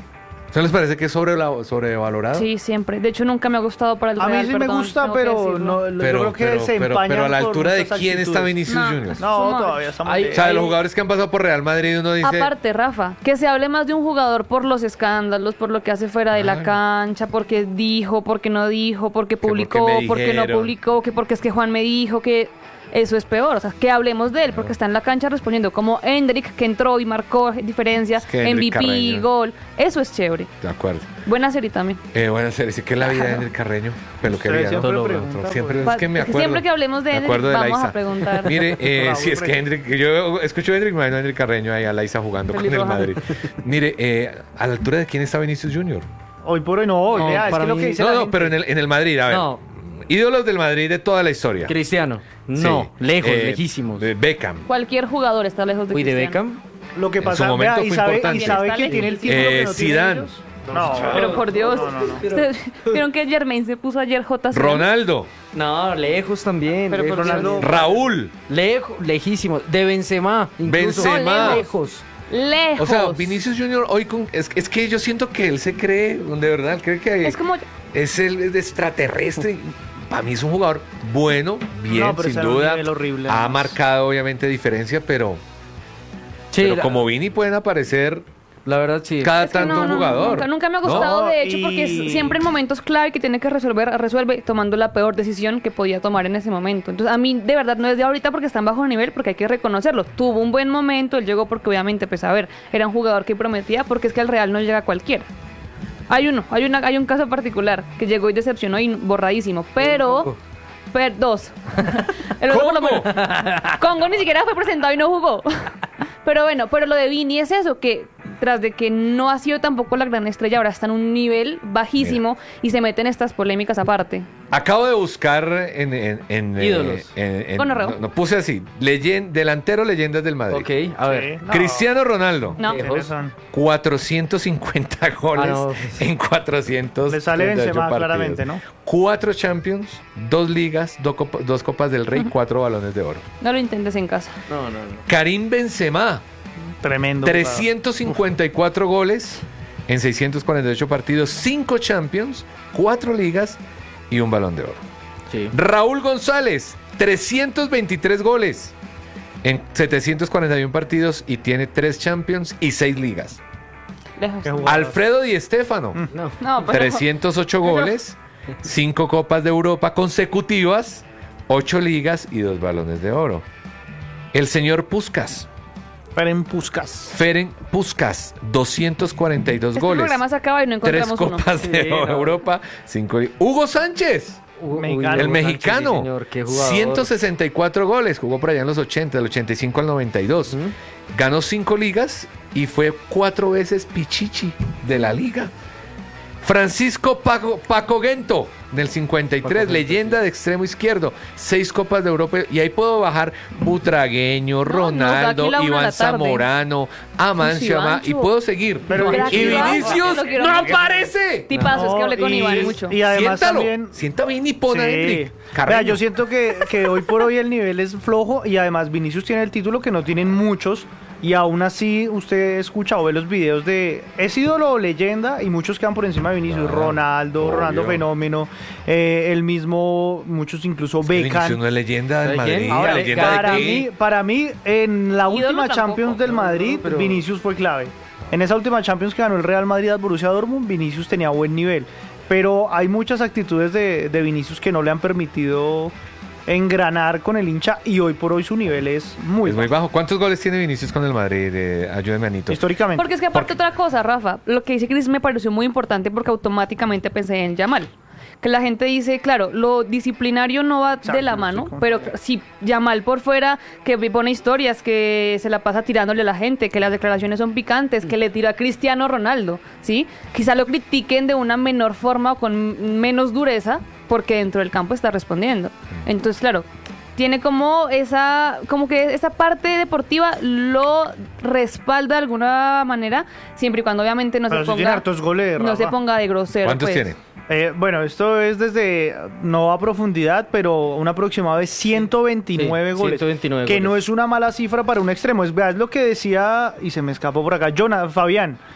¿No les parece que es sobre, sobrevalorado? Sí, siempre. De hecho, nunca me ha gustado para el A Real. mí sí me perdón, gusta, tengo que pero decirlo. no, Pero, yo creo que pero, se pero, empañan pero a la por altura de muchas quién está actitudes. Vinicius No, Junior. No, Sumar. todavía estamos Hay- O lejos. sea, de los jugadores que han pasado por Real Madrid, uno dice... Aparte, Rafa, que se hable más de un jugador por los escándalos, por lo que hace fuera de la Claro. cancha, porque dijo, porque no dijo, porque porque publicó, me porque no dijeron. publicó, que porque es que Juan me dijo, que eso es peor. O sea, que hablemos de él, porque está en la cancha respondiendo como Hendrik, que entró y marcó diferencia, Es que M Hendrik V P, Carreño. gol. Eso es chévere. De acuerdo. Buena serie también. Eh, buena serie. Sí, que es la vida de Hendrik Carreño. Peluquería, Usted ¿no? siempre Todo lo pregunta, otro. Siempre, pues. es que me Porque acuerdo. siempre que hablemos de me Hendrik, acuerdo de vamos Laisa. a preguntar. Mire, eh, Bravo, si es que Hendrik, yo escucho a Hendrik, me imagino a Hendrik Carreño ahí a Laisa jugando con el Pelirroja. Madrid. Mire, eh, ¿a la altura de quién está Vinicius Junior? Hoy por hoy no, hoy, No, vea, es para que lo mí- que dice No, la no, gente- pero en el, en el Madrid, a ver. No. Ídolos del Madrid de toda la historia. Cristiano. No, Sí. lejos, Eh, lejísimos. de Beckham. Cualquier jugador está lejos de Uy, de Cristiano. Beckham. Lo que En pasa, su momento vea, y fue sabe, y importante. sabe Está que tiene el título Eh, que no tienen Zidane. ellos. No, Pero por Dios, no, no, no. ¿ustedes vieron que Jermaine se puso ayer J C? Ronaldo. No, lejos también. Pero lejos, por Ronaldo- Raúl. Lejos, lejísimos. De Benzema. Incluso. Benzema. No, lejos. Lejos. O sea, Vinicius Junior hoy con, es, es que yo siento que él se cree, de verdad, cree que Es como... es el es extraterrestre. Para mí es un jugador bueno, bien, No, pero sin está en un duda. nivel horrible, Ha además. marcado obviamente diferencia, pero, Sí, pero la, como Vini pueden aparecer la verdad sí. cada Es que tanto no, no, jugador. Nunca, nunca me ha ¿no? gustado, No, de hecho, y- porque es siempre en momentos clave que tiene que resolver, resuelve tomando la peor decisión que podía tomar en ese momento. Entonces, a mí, de verdad, no es de ahorita porque está en bajo nivel, porque hay que reconocerlo. Tuvo un buen momento, él llegó porque obviamente, pues a ver, era un jugador que prometía, porque es que al Real no llega a cualquiera. Hay uno, hay una, hay un caso particular que llegó y decepcionó y borradísimo, pero... pero dos. El otro por lo menos. Congo ni siquiera fue presentado y no jugó. Pero bueno, pero lo de Vini es eso, que tras de que no ha sido tampoco la gran estrella, ahora está en un nivel bajísimo y se mete en estas polémicas aparte. Acabo de buscar en, en, en, eh, Ídolos. en- en- Gonorreo. no, no, puse así, leyen- delantero leyendas del Madrid. Ok, a ver. Sí, no. Cristiano Ronaldo. No. ¿Quiénes son? cuatrocientos cincuenta goles Ah, no, pues. en cuatrocientos Le sale treinta y ocho Benzema partidos. claramente, ¿no? Cuatro Champions, dos ligas, dos, copa- dos copas del Rey, cuatro balones de oro. No lo intentes en casa. No, no, no. Karim Benzema, Tremendo. trescientos cincuenta y cuatro goles en seiscientos cuarenta y ocho partidos, cinco Champions, cuatro ligas y un balón de oro. Sí. Raúl González, trescientos veintitrés goles en setecientos cuarenta y uno partidos y tiene tres Champions y seis ligas. Lejos. Qué jugador. Alfredo Di Stéfano, No. No, pero... trescientos ocho goles, cinco copas de Europa consecutivas, ocho ligas y dos balones de oro. El señor Puskás, Ferenc Puskás. Ferenc Puskás, doscientos cuarenta y dos Este goles, programa se acaba y no tres encontramos uno. copas de Sí, no. Europa, cinco li- Hugo Sánchez, Uy, Mexicano. el Hugo mexicano, Sánchez, sí, señor, qué jugador. ciento sesenta y cuatro goles, jugó por allá en los ochenta, del ochenta y cinco al noventa y dos. Ganó cinco ligas y fue cuatro veces Pichichi de la liga. Francisco Paco, Paco Gento, del cincuenta y tres, Paco Gento, leyenda de extremo izquierdo, seis copas de Europa, y ahí puedo bajar Butragueño, Ronaldo, aquí la una de Iván la tarde. Zamorano, Amancio, Iván, Ama- y chu- puedo seguir. Pero Pero y aquí Iván, Vinicius lo quiero no mucho. aparece. Tipazo, es que hablé con y- Iván mucho. Y además Siéntalo, también... sienta bien y pon a Sí. Hendrik Vea, Carreño. yo siento que, que hoy por hoy el nivel es flojo y además Vinicius tiene el título que no tienen muchos y aún así usted escucha o ve los videos de es ídolo o leyenda y muchos quedan por encima de Vinicius. Ronaldo, obvio. Ronaldo Fenómeno, eh, el mismo, muchos incluso Vinicius Beckham. no es leyenda del ¿De quién? Madrid. Ahora, ¿leyenda de para qué? mí, para mí, en la Ídolo última tampoco. Champions del Madrid, pero- Vinicius fue clave. En esa última Champions que ganó el Real Madrid al Borussia Dortmund, Vinicius tenía buen nivel. Pero hay muchas actitudes de, de Vinicius que no le han permitido engranar con el hincha y hoy por hoy su nivel es muy Es muy bajo, bajo. ¿Cuántos goles tiene Vinicius con el Madrid? Eh, ayúdeme, Anito. históricamente. Porque es que aparte otra cosa, Rafa, lo que dice Chris me pareció muy importante porque automáticamente pensé en Yamal. Que la gente dice, claro, lo disciplinario no va de la mano, pero si Yamal por fuera, que pone historias, que se la pasa tirándole a la gente, que las declaraciones son picantes, que le tira a Cristiano Ronaldo, ¿sí? Quizá lo critiquen de una menor forma o con menos dureza, porque dentro del campo está respondiendo. Entonces, claro, tiene como esa, como que esa parte deportiva lo respalda de alguna manera, siempre y cuando obviamente no Pero se sí tiene ponga, hartos goles, no Rafa. se ponga de grosero. ¿Cuántos pues. tiene? Eh, bueno, esto es desde, no a profundidad, pero una aproximado de ciento veintinueve Sí, goles. ciento veintinueve que no goles. es una mala cifra para un extremo. Es, vea, es lo que decía, y se me escapó por acá, Jonah, Fabián,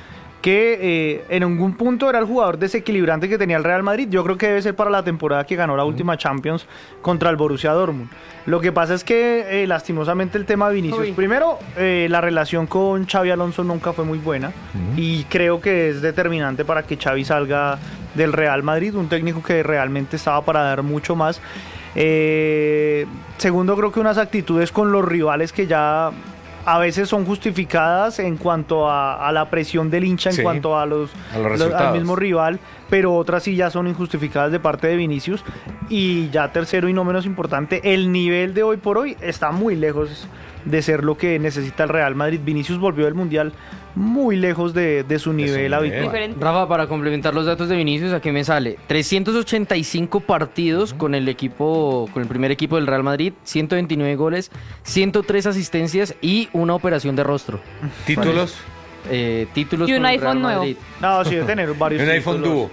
que eh, en algún punto era el jugador desequilibrante que tenía el Real Madrid. Yo creo que debe ser para la temporada que ganó la última Champions contra el Borussia Dortmund. Lo que pasa es que eh, lastimosamente el tema de Vinicius, Uy. primero eh, la relación con Xavi Alonso nunca fue muy buena uh-huh. y creo que es determinante para que Xavi salga del Real Madrid, un técnico que realmente estaba para dar mucho más. Eh, segundo, creo que unas actitudes con los rivales que ya a veces son justificadas en cuanto a, a la presión del hincha, en sí, cuanto a los, a los los al mismo rival, pero otras sí ya son injustificadas de parte de Vinicius. Y ya tercero y no menos importante, el nivel de hoy por hoy está muy lejos de ser lo que necesita el Real Madrid. Vinicius volvió del Mundial muy lejos de, de su nivel, de su nivel habitual. Diferente. Rafa, para complementar los datos de Vinicius, aquí me sale trescientos ochenta y cinco partidos uh-huh. con el equipo, con el primer equipo del Real Madrid, ciento veintinueve goles, ciento tres asistencias y una operación de rostro. ¿Títulos? Eh, títulos y un con el iPhone Real nuevo. Madrid. No, sí, debe tener varios un títulos. iPhone dúo.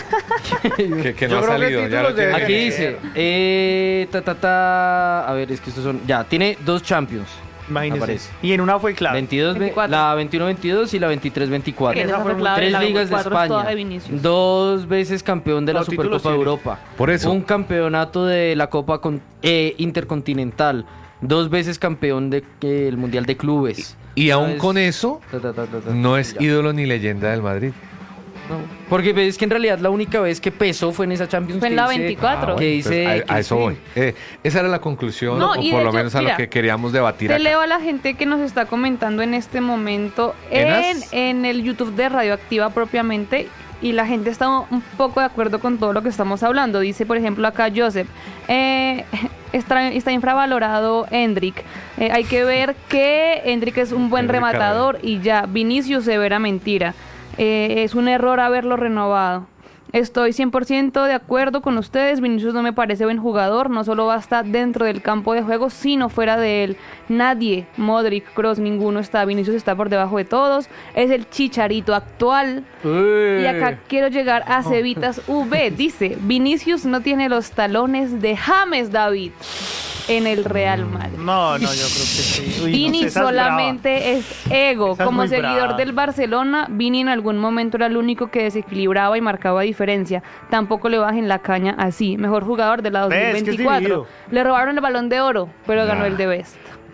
que, que no Yo ha creo que salido. Ya lo títulos debe tiene. Aquí tener. dice, eh, ta, ta, ta, a ver, es que estos son, ya, tiene dos Champions. Imagínese. Aparece. Y en una fue clave. veintidós, veinticuatro. La veintiuno veintidós y la veintitrés veinticuatro. Esa fue clave, Tres la ligas de veinticuatro es toda España. de Vinicius. Dos veces campeón de la No, títulos Supercopa de tiene. Europa. Por eso. Un campeonato de la Copa con, eh, Intercontinental. Dos veces campeón del de, eh, Mundial de Clubes. Y, y aún ¿Sabes? con eso, Ta, ta, ta, ta, ta. no es Ya. ídolo ni leyenda del Madrid. No, porque es que en realidad la única vez que pesó fue en esa Champions. Fue en que la dice- veinticuatro. Ah, que bueno, dice entonces, a, a que eso sí. voy. Eh, esa era la conclusión, No, o y por de lo hecho, menos a mira, lo que queríamos debatir Te acá. leo a la gente que nos está comentando en este momento en, ¿Enas? en el YouTube de Radioactiva propiamente, y la gente está un poco de acuerdo con todo lo que estamos hablando. Dice, por ejemplo, acá Joseph, eh, está, está infravalorado Endrick. Eh, hay que ver que Endrick es un buen Endrick rematador y ya. Vinicius se verá mentira. Eh, es un error haberlo renovado. Estoy cien por ciento de acuerdo con ustedes. Vinicius no me parece buen jugador. No solo basta dentro del campo de juego, sino fuera de él. Nadie, Modric, Kroos, ninguno está. Vinicius está por debajo de todos. Es el Chicharito actual. Uy. Y acá quiero llegar a Cevitas V. Dice, Vinicius no tiene los talones de James David en el Real Madrid. No, no, yo creo que sí. Uy, Vini no sé, esa es solamente es ego. Esa es Como muy seguidor brava. del Barcelona, Vini en algún momento era el único que desequilibraba y marcaba diferencia. Tampoco le bajen la caña así. Mejor jugador de la dos mil Ves, que es veinticuatro. dividido. Le robaron el Balón de Oro, pero ganó Nah. el de Best.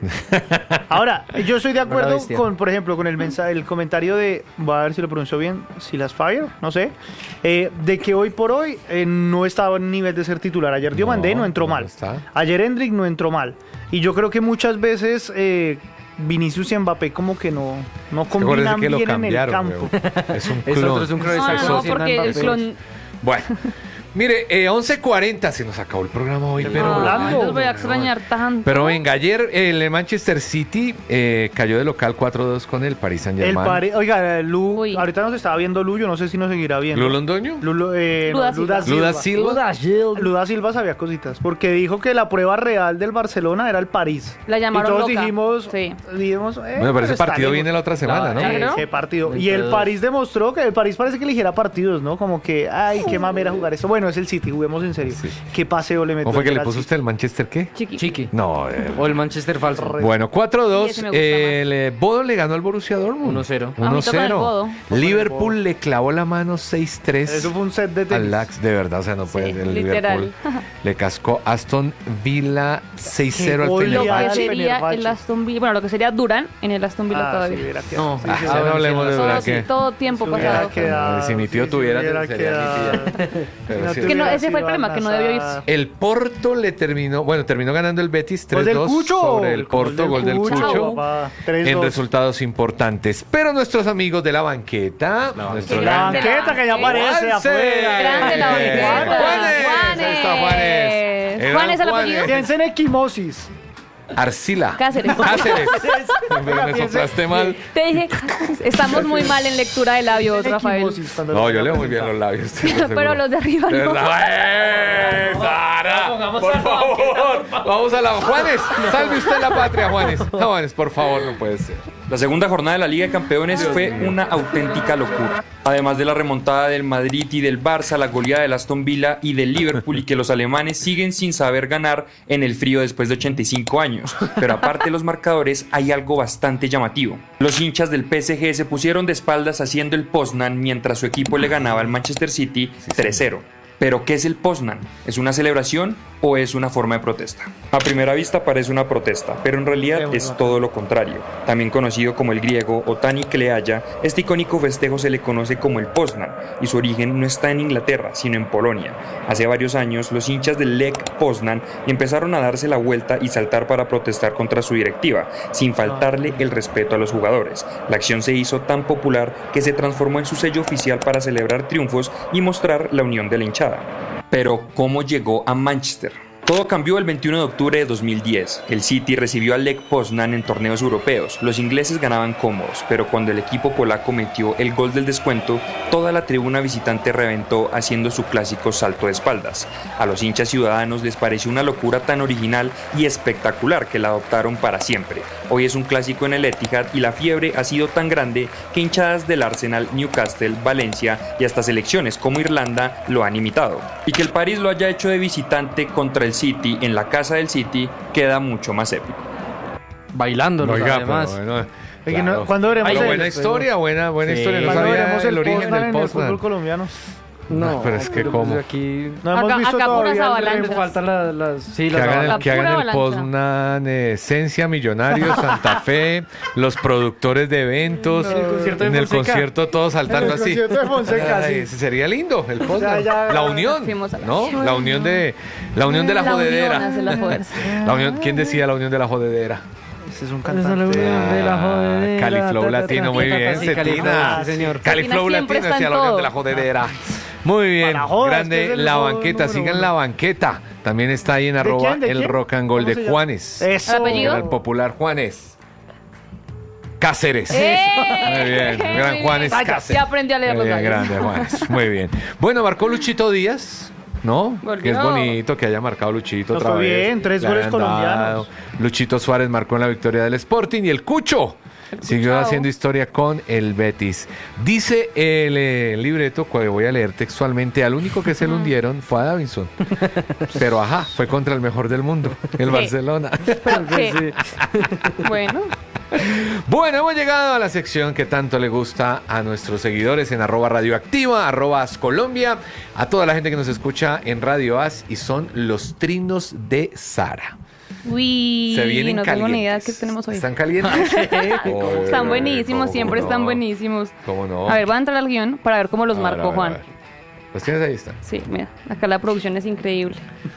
Ahora, yo estoy de acuerdo bestia. con, por ejemplo, con el mensaje, el comentario de, voy a ver si lo pronuncio bien, Silas Fire, no sé, eh, de que hoy por hoy eh, no estaba en nivel de ser titular. Ayer Diomandé no, No, entró no mal. está. Ayer Endrick no entró mal. Y yo creo que muchas veces eh, Vinicius y Mbappé como que no, no Acuérdese combinan que lo bien en el cambiaron. campo. weón. Es un Es clon. otro, es un clon. No, Exacto. no, Sí, porque el Mbappé. clon... Bueno, mire, eh, once cuarenta, se nos acabó el programa hoy, pero... volando. Ay, los voy a extrañar tanto. Pero venga, ayer el Manchester City eh, cayó de local cuatro dos con el Paris Saint El Germain. pare- Oiga, Lu, Uy. ahorita nos estaba viendo Lu, yo no sé si nos seguirá viendo. ¿Lu Londoño? Lu- eh, no, Luda Luda Silva. Luda Silva. Luda Silva. Luda Silva sabía cositas, porque dijo que la prueba real del Barcelona era el París. La llamaron y todos loca. dijimos, Sí. dijimos eh, Bueno, pero ese está partido lejos. viene la otra semana, ¿no? Claro. Ese partido. Dentro Y el de París demostró que el París parece que eligiera partidos, ¿no? Como que, ay, qué mamera jugar eso. Bueno, es el City, juguemos en serio. Sí. Qué paseo le metió. ¿Cómo fue que ayer le al puso City. usted el Manchester qué? Chiqui. Chiqui. No, eh, O el Manchester falso. bueno, cuatro Sí, dos. ese me gusta el eh, Bodo le ganó al Borussia Dortmund. uno cero. A mí toca el Bodo. Liverpool Bodo. le clavó la mano seis tres. Eso fue un set de al tenis. Lax, de verdad, o sea, no puede. Sí, el literal. Liverpool le cascó Aston Villa seis cero al Qué Lo goleada que Fenerbahce. del sería Fenerbahce. el Aston Villa, bueno, lo que sería Durán en el Aston Villa Ah, todavía. sí, hubiera No, quedado. Sí, ah, sí, Ah, no hablemos de todo, Durán, que- todo tiempo se hubiera pasado. quedado, Si mi tío sí, tuviera, se hubiera sería quedado. nítida. Pero No sí. te Que no, hubiera ese fue el sido problema, que no debió Alnazar. irse. El Porto le terminó, bueno, terminó ganando el Betis Gol tres dos del Cucho. sobre el Gol Porto, del gol del Cucho, Cucho, papá. tres en dos. resultados importantes. Pero nuestros amigos de la banqueta, nuestro Qué La gran- grande. banqueta que ya aparece Juanse. afuera. Grande la banqueta. Juanes, ahí está Juanes. El Juanes gran el apellido. Juanes. Piensa en equimosis. Arcila. Cáceres. Cáceres. Pero me Piensa- soplaste mal. Te dije, estamos muy mal en lectura de labios, Piensa en Rafael. equimosis cuando No, lo- yo leo muy bien los labios. estoy seguro. Pero los de arriba De no. verdad. ¡Eh, Sara! Por favor. Vamos a la. Juanes, salve usted la patria, Juanes. Juanes, por favor, no puede ser. La segunda jornada de la Liga de Campeones fue una auténtica locura. Además de la remontada del Madrid y del Barça, la goleada del Aston Villa y del Liverpool, y que los alemanes siguen sin saber ganar en el frío después de ochenta y cinco años. Pero aparte de los marcadores, hay algo bastante llamativo. Los hinchas del P S G se pusieron de espaldas haciendo el Poznan mientras su equipo le ganaba al Manchester City tres cero. ¿Pero qué es el Poznan? ¿Es una celebración o es una forma de protesta? A primera vista parece una protesta, pero en realidad es todo lo contrario. También conocido como el griego Otani Kleaya, este icónico festejo se le conoce como el Poznan, y su origen no está en Inglaterra, sino en Polonia. Hace varios años, los hinchas del Lech Poznan empezaron a darse la vuelta y saltar para protestar contra su directiva, sin faltarle el respeto a los jugadores. La acción se hizo tan popular que se transformó en su sello oficial para celebrar triunfos y mostrar la unión de la hinchada. Pero, ¿cómo llegó a Manchester? Todo cambió el veintiuno de octubre de dos mil diez. El City recibió al Lech Poznan en torneos europeos. Los ingleses ganaban cómodos, pero cuando el equipo polaco metió el gol del descuento, toda la tribuna visitante reventó haciendo su clásico salto de espaldas. A los hinchas ciudadanos les pareció una locura tan original y espectacular que la adoptaron para siempre. Hoy es un clásico en el Etihad y la fiebre ha sido tan grande que hinchadas del Arsenal, Newcastle, Valencia y hasta selecciones como Irlanda lo han imitado. Y que el París lo haya hecho de visitante contra el City en la casa del City queda mucho más épico. Bailándolos, Oiga, además. pero bueno, Oye, no, claro. ¿cuándo veremos Pero el- buena historia, buena, buena Sí. historia. No ¿Cuándo sabía veremos el, el origen Poznan del en el fútbol Poznan. colombiano? No, pero es que pues cómo. aquí No hemos Acá- visto acá puras todavía el avalanchas. me faltan las, las sí, Que las hagan, avalanchas. La que hagan pura el avalancha. Poznan eh, Esencia, Millonarios, Santa Fe, los productores de eventos, En el concierto de en el Fonseca. concierto todos saltando En el así. concierto de Fonseca, Ay, sí. ese sería lindo, el Poznan. ya- La unión, Fuimos a la- ¿no? La unión de la unión de la La unión jodedera. hace la fuerza. La unión, ¿quién decía la unión de la jodedera? Ese es un Esa es la cantante. unión de la Ah, jodedera, Califlow ta, ta, ta. Latino, muy bien, Sí, Califlow, Cetina. sí, señor. Califlow Cetina Latino siempre está decía en la unión todo. de la jodedera. Muy bien, Para jodas, que grande es el la juego banqueta, número sigan uno. la banqueta. También está ahí en ¿De arroba quién, de el quién? rock and roll ¿Cómo de se llama? Juanes. Eso. ¿El apellido? Era el popular Juanes Cáceres. ¡Eh! Muy bien, Muy gran bien. Juanes Vaya, Cáceres. ya aprendí a leer Muy los bien, labios. grande Juanes. Muy bien. Bueno, marcó Luchito Díaz, ¿no? Volvió. Que es bonito que haya marcado Luchito Nos otra fue vez. bien, tres Le goles hayan colombianos. dado. Luchito Suárez marcó en la victoria del Sporting y el Cucho siguió Cuchao. haciendo historia con el Betis. Dice el eh, libreto, que voy a leer textualmente, al único que se lo hundieron fue a Davinson. Pero ajá, fue contra el mejor del mundo, el Barcelona. ¿Pero qué? Bueno, Bueno, hemos llegado a la sección que tanto le gusta a nuestros seguidores en arroba radioactiva, arroba As Colombia, a toda la gente que nos escucha en Radio As, y son los trinos de Sara. uy, Se vienen no tengo ni idea calientes. qué tenemos hoy. ¿Están calientes? Oh, Están buenísimos, ¿cómo siempre no? están buenísimos. ¿Cómo no? A ver, voy a entrar al guión para ver cómo los A ver, marcó a ver, Juan. a ver. Los tienes ahí, están. Sí, mira, acá la producción es increíble.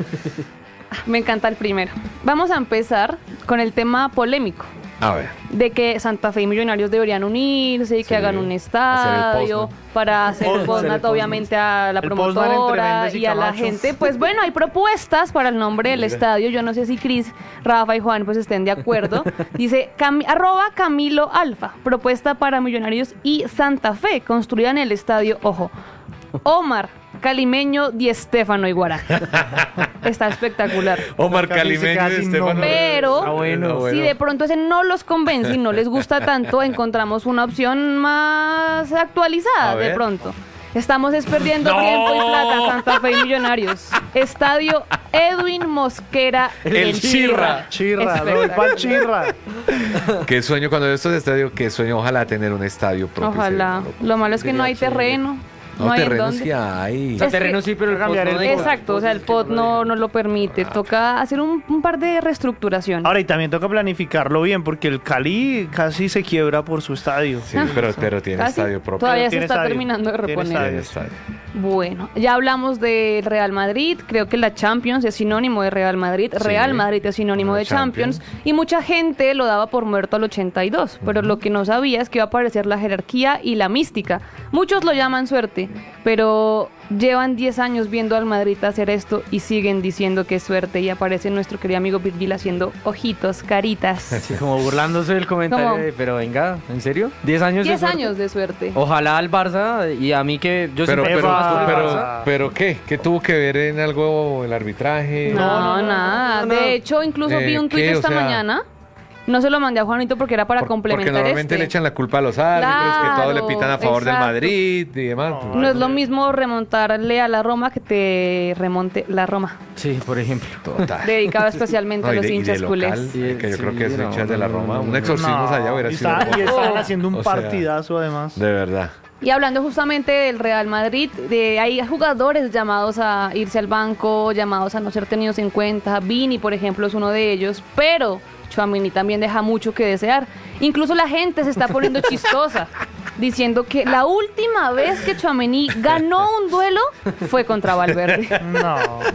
Me encanta el primero. Vamos a empezar con el tema polémico A ver. de que Santa Fe y Millonarios deberían unirse y que Sí, hagan un hacer el estadio Poznan. para hacer el Poznan, Poznan, hacer el obviamente a la El Poznan entre promotora Méndez y y a la Camacho. gente. Pues bueno, hay propuestas para el nombre del Mira. estadio. Yo no sé si Cris, Rafa y Juan pues estén de acuerdo. Dice Cam- arroba Camilo Alfa, propuesta para Millonarios y Santa Fe, construyan el estadio, ojo, Omar, Calimeño, Di Stéfano y Guará. Está espectacular. Omar Casi dice Calimeño y casi Estefano. no. Pero Ah, bueno, si bueno. de pronto ese no los convence y no les gusta tanto, encontramos una opción más actualizada A de ver. pronto. Estamos es perdiendo tiempo y plata, Santa Fe y Millonarios. Estadio Edwin Mosquera. El Chirra. Chirra, lo del pal Chirra. Qué sueño cuando veo estos estadios, qué sueño, ojalá tener un estadio propio. Ojalá. Lo malo es que no hay terreno. No, No hay en terrenos dónde. sí hay. O sea, Es que- terreno sí, pero el cambiar pot no el- deja. Exacto, o sea, el P O T no, no lo permite. Toca hacer un, un par de reestructuración. Ahora, y también toca planificarlo bien, porque el Cali casi se quiebra por su estadio. Sí, pero, pero tiene Casi. estadio propio. Todavía se Tiene está estadio. terminando de Tiene reponer. Tiene estadio. estadio. Bueno, ya hablamos del Real Madrid, creo que la Champions es sinónimo de Real Madrid, Sí. Real Madrid es sinónimo La de Champions, Champions. y mucha gente lo daba por muerto al ochenta y dos, pero lo que no sabía es que iba a aparecer la jerarquía y la mística. Muchos lo llaman suerte, pero llevan diez años viendo al Madrid hacer esto y siguen diciendo que es suerte, y aparece nuestro querido amigo Virgil haciendo ojitos, caritas. Sí, como burlándose del comentario. ¿Cómo? de, pero venga, ¿en serio? ¿diez años de diez suerte? años de suerte. Ojalá al Barça y a mí que yo Pero, siempre pero, fui más por el pero, Barça. pero, ¿qué? ¿Qué tuvo que ver en algo el arbitraje? No, nada. no, no. De hecho, incluso Eh, vi un tuit ¿qué? O esta sea, mañana No se lo mandé a Juanito porque era para Por- complementar Porque normalmente este. le echan la culpa a los árbitros, que todo le Claro, pitan a favor del exacto. Madrid y demás. No es lo mismo remontarle a la Roma que te remonte la Roma. Sí, por ejemplo. Total. Dedicado especialmente No, a y los de- y de hinchas local, culés. que yo creo Sí, que es no, hinchas de la no, Roma. no, Un no. exorcismo allá hubiera y sido. está- y bueno. estaban haciendo un O sea, partidazo además. De verdad. Y hablando justamente del Real Madrid, de, hay jugadores llamados a irse al banco, llamados a no ser tenidos en cuenta. Vini, por ejemplo, es uno de ellos, pero Tchouaméni también deja mucho que desear. Incluso la gente se está poniendo chistosa, diciendo que la última vez que Tchouaméni ganó un duelo fue contra Valverde. No.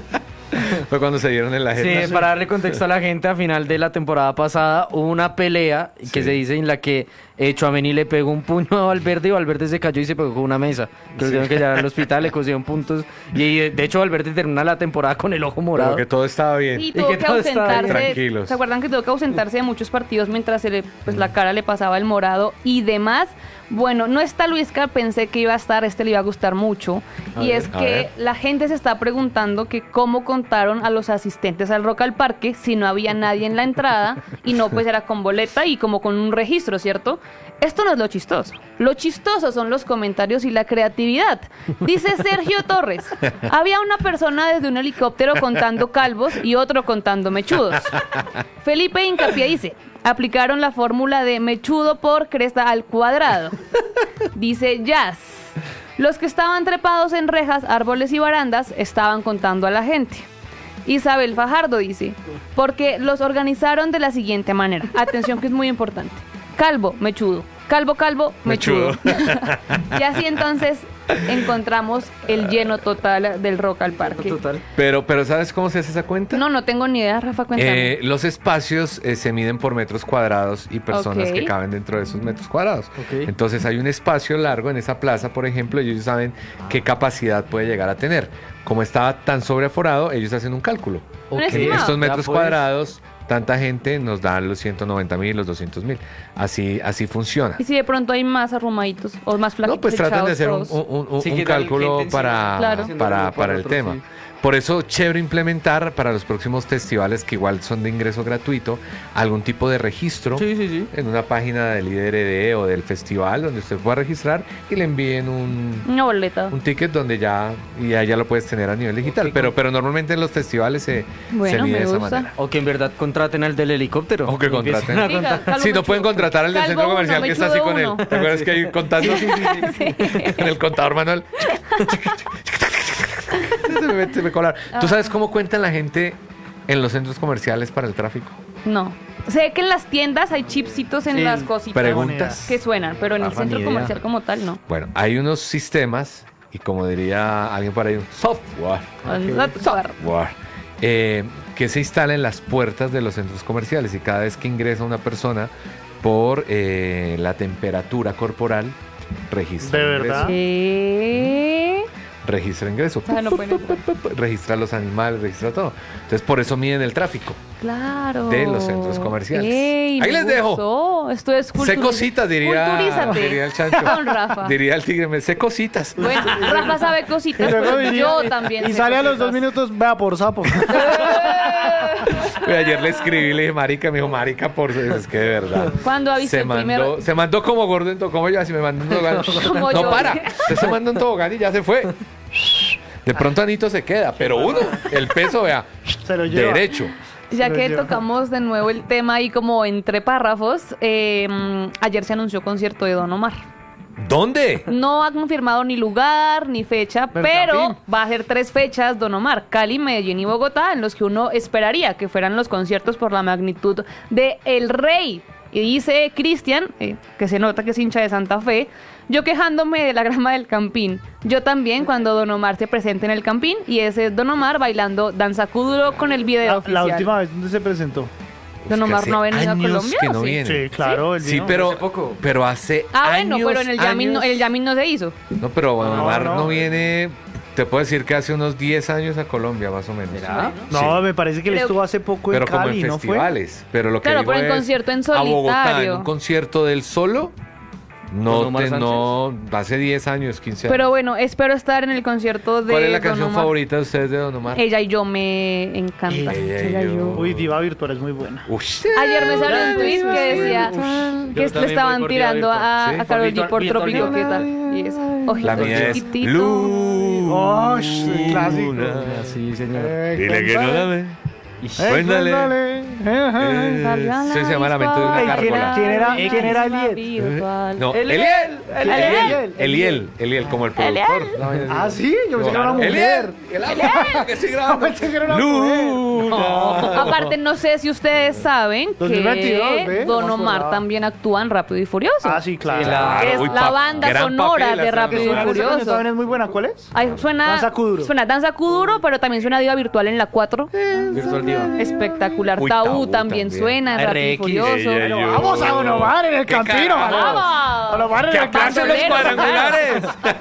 Fue cuando se dieron en la agenda. Sí, para darle contexto a la gente, a final de la temporada pasada hubo una pelea que Sí. se dice en la que eh, Tchouaméni le pegó un puño a Valverde y Valverde se cayó y se pegó con una mesa. Que lo tuvieron que llevar al hospital, le cosieron puntos. Y eh, de hecho Valverde termina la temporada con el ojo morado. Pero que todo estaba bien. Y Y tuvo que que todo estaba bien. ausentarse. Tranquilos. ¿Se acuerdan que tuvo que ausentarse de muchos partidos mientras se le, pues, la cara le pasaba el morado y demás? Bueno, no está Luisca, pensé que iba a estar, este le iba a gustar mucho. A y ver, es a que ver. la gente se está preguntando que cómo contaron a los asistentes al Rock al Parque si no había nadie en la entrada y no pues era con boleta y como con un registro, ¿cierto? Esto no es lo chistoso. Lo chistoso son los comentarios y la creatividad. Dice Sergio Torres, había una persona desde un helicóptero contando calvos y otro contando mechudos. Felipe Hincapié dice, aplicaron la fórmula de mechudo por cresta al cuadrado. Dice Jazz, los que estaban trepados en rejas, árboles y barandas estaban contando a la gente. Isabel Fajardo dice, porque los organizaron de la siguiente manera. Atención que es muy importante. Calvo, mechudo. Calvo, calvo, mechudo. Y así entonces encontramos el lleno total del Rock al Parque. Total. Pero, pero ¿sabes cómo se hace esa cuenta? No, no tengo ni idea, Rafa, cuéntame. Eh, los espacios eh, se miden por metros cuadrados y personas Ok. que caben dentro de esos metros cuadrados. Ok. Entonces hay un espacio largo en esa plaza, por ejemplo, y ellos saben qué capacidad puede llegar a tener. Como estaba tan sobreaforado, ellos hacen un cálculo. Un Ok. estimado. Estos Ya metros pues. cuadrados, tanta gente nos dan los ciento noventa mil, los doscientos mil. Así, así funciona. Y si de pronto hay más arrumaditos o más flaquitos. No, pues tratan de hacer un, todos. un- un- Sí, un que tal cálculo gente para, encima, Claro. haciendo para, algo para el otro, tema. sí. Por eso, chévere implementar para los próximos festivales que igual son de ingreso gratuito, algún tipo de registro Sí, sí, sí. en una página del I D R D o del festival donde usted pueda registrar y le envíen un, Una boleta. un ticket donde ya, y ya, ya lo puedes tener a nivel digital. Pero, pero normalmente en los festivales se, Bueno, se mide me de esa gusta. manera. O que en verdad contraten al del helicóptero. O que Empiecen contraten. a Diga, contar. calvo Si no mechudo. pueden contratar al del Calvo centro uno, comercial que está así mechudo con él. uno. ¿Te acuerdas que hay contando en el contador manual? Se me mete, se me cola. ¿Tú sabes cómo cuentan la gente en los centros comerciales para el tráfico? No. Sé que en las tiendas hay chipsitos en Sí, las cositas preguntas. que suenan, pero en el Rafa, centro ni idea. comercial como tal no. Bueno, hay unos sistemas y como diría alguien por ahí, un software, software, eh, que se instala en las puertas de los centros comerciales y cada vez que ingresa una persona por eh, la temperatura corporal, registra ¿De el ingreso. verdad? ¿Qué? Registra ingreso. O sea, no pueden entrar. Registra los animales, registra todo. Entonces, por eso miden el tráfico. Claro. De los centros comerciales. Ey, Ahí me les dejo. gustó. Esto es Sé cultura. cositas, diría, Culturízate. diría el chancho. Con Rafa. Diría el tigre, me sé cositas. Bueno, Rafa sabe cositas, pero yo también. Y sé sale a los cositas. dos minutos, vea por sapo. Oye, ayer le escribí, le dije, marica, me dijo, marica, por... Es que de verdad. ¿Cuándo ha visto Se el mandó, primero? se mandó como gordo en to- como yo, así me mandó un tobogán. Como No yo. para, usted se mandó un tobogán y ya se fue. De pronto Anito se queda, pero uno, el peso, vea, Se lo lleva. derecho. Ya Lo que lleva. tocamos de nuevo el tema ahí como entre párrafos, eh, mm, ayer se anunció concierto de Don Omar. ¿Dónde? No ha confirmado ni lugar ni fecha, Del pero Campín. va a ser tres fechas Don Omar, Cali, Medellín y Bogotá, en los que uno esperaría que fueran los conciertos por la magnitud de El Rey. Y dice Cristian, eh, que se nota que es hincha de Santa Fe, yo quejándome de la grama del Campín. Yo también cuando Don Omar se presente en el Campín, y ese es Don Omar bailando Danza Kuduro con el video La, oficial. la última vez donde se presentó. Don Pues que Omar hace no ha venido a años Colombia, que ¿o no sí? viene. Sí, claro. él Sí, vino. pero, hace poco. pero hace Ah, años, bueno, pero en el Yamin, no, años- el Yamin no se hizo. No, pero Don No, Omar no, no. viene, te puedo decir que hace unos diez años a Colombia, más o menos. ¿Será? No, Sí. me parece que él Creo- estuvo hace poco en Pero como Cali, en ¿no fue? festivales. Pero lo que Claro, digo pero en es concierto en a Bogotá, en solitario. un concierto del solo, No, Don Omar te, Sánchez. no, hace diez años, quince años. Pero bueno, espero estar en el concierto de ¿Cuál es la Don canción Omar. favorita de ustedes de Don Omar? Ella y yo me encanta. Ella y Ella y yo. yo. Uy, Diva Virtual es muy buena. Ush. Ayer me salió un tweet que decía Ush. que Yo le también estaban voy por tirando Diva a, Virtual. a Karol G Virtual- por Virtual Trópico, Diva. ¿qué tal? Y esa. Ojito La mía es chiquitito. Luna. Ush, clásico. Sí, señor. Eh, Dile que no la ve. Eh, Cuéntale. cuéntale. Ajá. Eh, Salió a la Ese se llama Lamento de una Ey, ¿quién, era, gárgola. quién era, quién era Virtual. Eliel? No, Eliel. Eliel. Eliel. Eliel. Eliel, como el productor. Ah, sí, yo pensé que era una mujer. Eliel. El agua que estoy grabando. Pensé que era una mujer. Luna. Aparte, no sé si ustedes saben dos mil veintidós, que ¿ve? Don No me Omar acordaba. también actúa en Rápido y Furioso. Ah, sí, claro. Claro. Es Uy, la pa- banda gran sonora papel de hace Rápido y Suena esa canción Furioso. también es muy buena. ¿Cuál es? Ay, suena Danza Kuduro. Suena Danza Kuduro, pero también suena Diva Virtual en la cuatro. Virtual Diva. Espectacular. Uy, Tabú, Tabú también, también. suena en Rápido y R X. Furioso. Ella y yo. Vamos a Don Omar en el ¿Qué campino. carajo? Vamos. Don Omar en ¡Que el aplacen los Bandolero, cuadrangulares!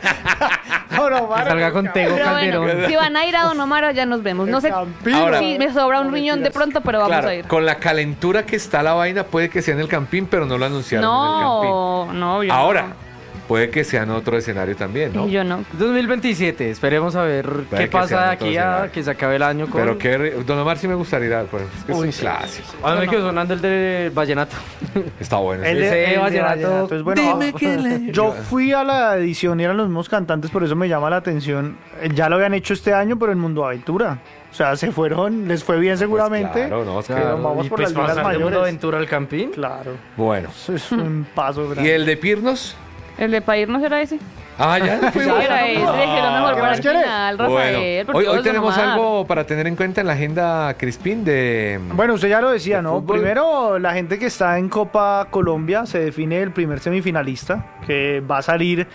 Don Omar en Salga el con Tego Pero Calderón. bueno, si van a ir a Don Omar, ya nos vemos. No sé Campino. Ahora- si me sobra un riñón de pronto, pero vamos Claro, a ir. con la calentura que está la vaina, puede que sea en el Campín, pero no lo anunciaron en el Campín. No, no, yo Ahora, no. puede que sea en otro escenario también, ¿no? Y yo no. dos mil veintisiete, esperemos a ver Puede qué que sea pasa en de otro aquí a escenario. que se acabe el año con... Pero que re- Don Omar sí me gustaría ir a ver, pues, es que es Uy, un sí. clásico. A mí me quedó sonando el de Vallenato. Está bueno. El sí. de, Ese el de vallenato. vallenato es bueno. Dime quién le- Yo fui a la edición y eran los mismos cantantes, por eso me llama la atención. Eh, Ya lo habían hecho este año, pero en Mundo Aventura. O sea, se fueron, les fue bien seguramente. Claro, no, es que- Claro, vamos y por pues las ligas pasar de Mundo mayores. Aventura al Campín. Claro, Bueno. eso es un paso grande. ¿Y el de Pirnos? ¿El de Pair no será ese? Ah, ya nos fuimos. Sí, era ese, que lo mejor ¿Qué para más el quiere? final, Rafael. Bueno, por hoy, Dios, hoy Don tenemos Omar. algo para tener en cuenta en la agenda, Crispín, de... Bueno, usted ya lo decía, de ¿no? fútbol. Primero, la gente que está en Copa Colombia se define el primer semifinalista, que va a salir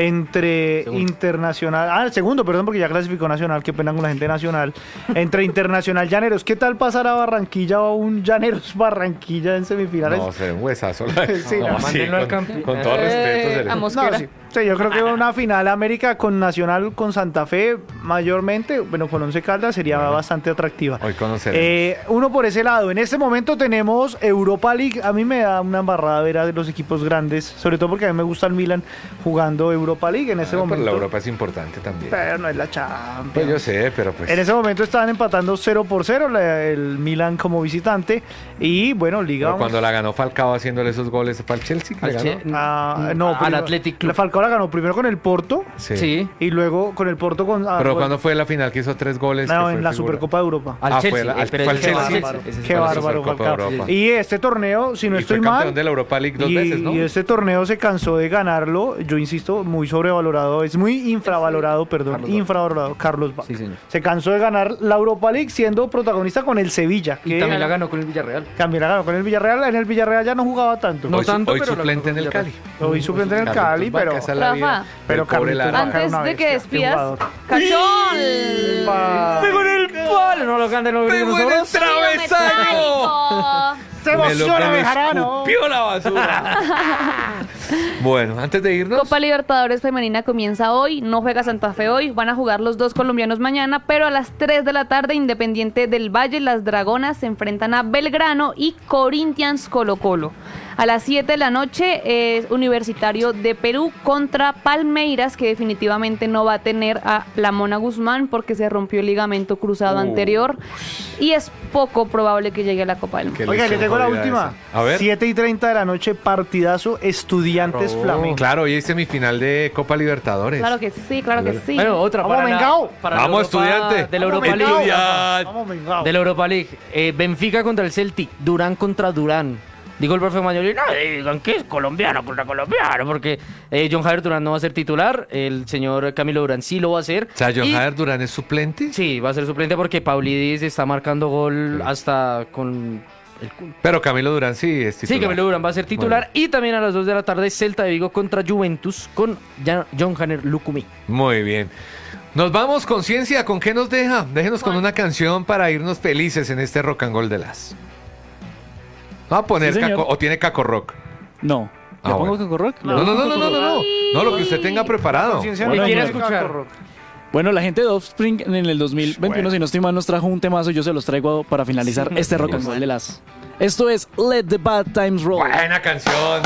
entre Internacional... Ah, el segundo, perdón, porque ya clasificó Nacional, qué pena con la gente nacional. Entre Internacional Llaneros. ¿Qué tal pasar a Barranquilla o un Llaneros Barranquilla en semifinales? No, se ve un huesazo. Sí, No, no, sí, mándenlo al con, Campín. con todo Eh, respeto. se le- a Mosquera. No, sí. Sí, yo creo que una final América con Nacional, con Santa Fe, mayormente, bueno, con Once Caldas sería bastante atractiva. Hoy conoceremos. Eh, uno por ese lado. En este momento tenemos Europa League. A mí me da una embarrada ver a los equipos grandes, sobre todo porque a mí me gusta el Milan jugando Europa League en este Ah, pero momento. la Europa es importante también. Pero no es la Champions. Pues yo sé, pero pues... En ese momento estaban empatando cero por cero la- el Milan como visitante. Y bueno, Liga. Pero vamos- cuando la ganó Falcao haciéndole esos goles para el Chelsea, que Al le Che- ganó. Ah, no, al primero- Athletic Club. La Falcao la ganó primero con el Porto. Sí. Sí. Y luego con el Porto con. ah, Pero bueno, cuando fue la final que hizo tres goles. que no, fue en la figura? Supercopa de Europa. Al Ah, Chelsea. fue la- al- eh, pero fue al ese es Chelsea. bárbaro. Ese es Qué fue la bárbaro, Supercopa de Falcao. Europa. Y este torneo, si no Y estoy fue mal. campeón de la Europa League dos y, veces, ¿no? y este torneo se cansó de ganarlo. Yo insisto, muy sobrevalorado. Es muy infravalorado, perdón. Carlos Vaca. infravalorado. Carlos Vaca. Sí, señor. Se cansó de ganar la Europa League siendo protagonista con el Sevilla. Y que también la ganó con el Villarreal. También la ganó con el Villarreal. En el Villarreal ya no jugaba tanto. No hoy, su- tanto, hoy pero la suplente en ganó el con Cali. Hoy suplente en el Carlitos Cali, Vaca, pero. esa es la vida Rafa, Pero del pobre Carlitos Lara. Vaca era Antes una de que bestia, qué despidas, jugador. ¡Cachón! Pa- ¡Pegó en el palo! No lo ganen los ¡Pegó en el nosotros. travesaño! Se Me lo- emociona me lo Bejarano. escupió la basura. Bueno, antes de irnos... Copa Libertadores Femenina comienza hoy, no juega Santa Fe hoy, van a jugar los dos colombianos mañana, pero a las tres de la tarde Independiente del Valle, las Dragonas se enfrentan a Belgrano y Corinthians Colo Colo. A las siete de la noche es Universitario de Perú contra Palmeiras, que definitivamente no va a tener a la Mona Guzmán porque se rompió el ligamento cruzado Uh. anterior y es poco probable que llegue a la Copa del Mundo. Qué Oiga, le lesión tengo la jodida última. esa. A ver. siete y treinta de la noche, partidazo Estudiantes Oh. Flamengo. Claro, hoy es semifinal de Copa Libertadores. Claro que sí, claro que sí. Bueno, otra Vamos, para la- Mengao. para la Vamos, Europa- estudiante. De la Vamos, Europa Mengao. League. Estudiante. Vamos, Mengao. De la Europa League. Eh, Benfica contra el Celtic. Durán contra Durán. Digo el profe Mayoli, no digan que es colombiano contra colombiano, porque eh, John Javier Durán no va a ser titular, el señor Camilo Durán sí lo va a hacer. O sea, John Y- Javier Durán es suplente. Sí, va a ser suplente porque Paulidis está marcando gol hasta con el culo. Pero Camilo Durán sí es titular. Sí, Camilo Durán va a ser titular. Y también a las dos de la tarde, Celta de Vigo contra Juventus con Jan- John Hanner Lucumí. Muy bien. Nos vamos, conciencia. ¿Con qué nos deja? Déjenos con una canción para irnos felices en este rock and roll de las. Vamos a poner Sí, señor. caco, o tiene caco rock. No. Ah, ¿Le pongo bueno. Caco Rock? No, no, no, no, no, no, no. No, lo que usted tenga preparado. Conciencia Bueno, no quiere tiene escuchar. Caco Rock. Bueno, la gente de Offspring en el dos mil veintiuno, si no estoy mal, nos trajo un temazo. Yo se los traigo para finalizar este rock and roll de las. Esto es Let the Bad Times Roll. Buena canción.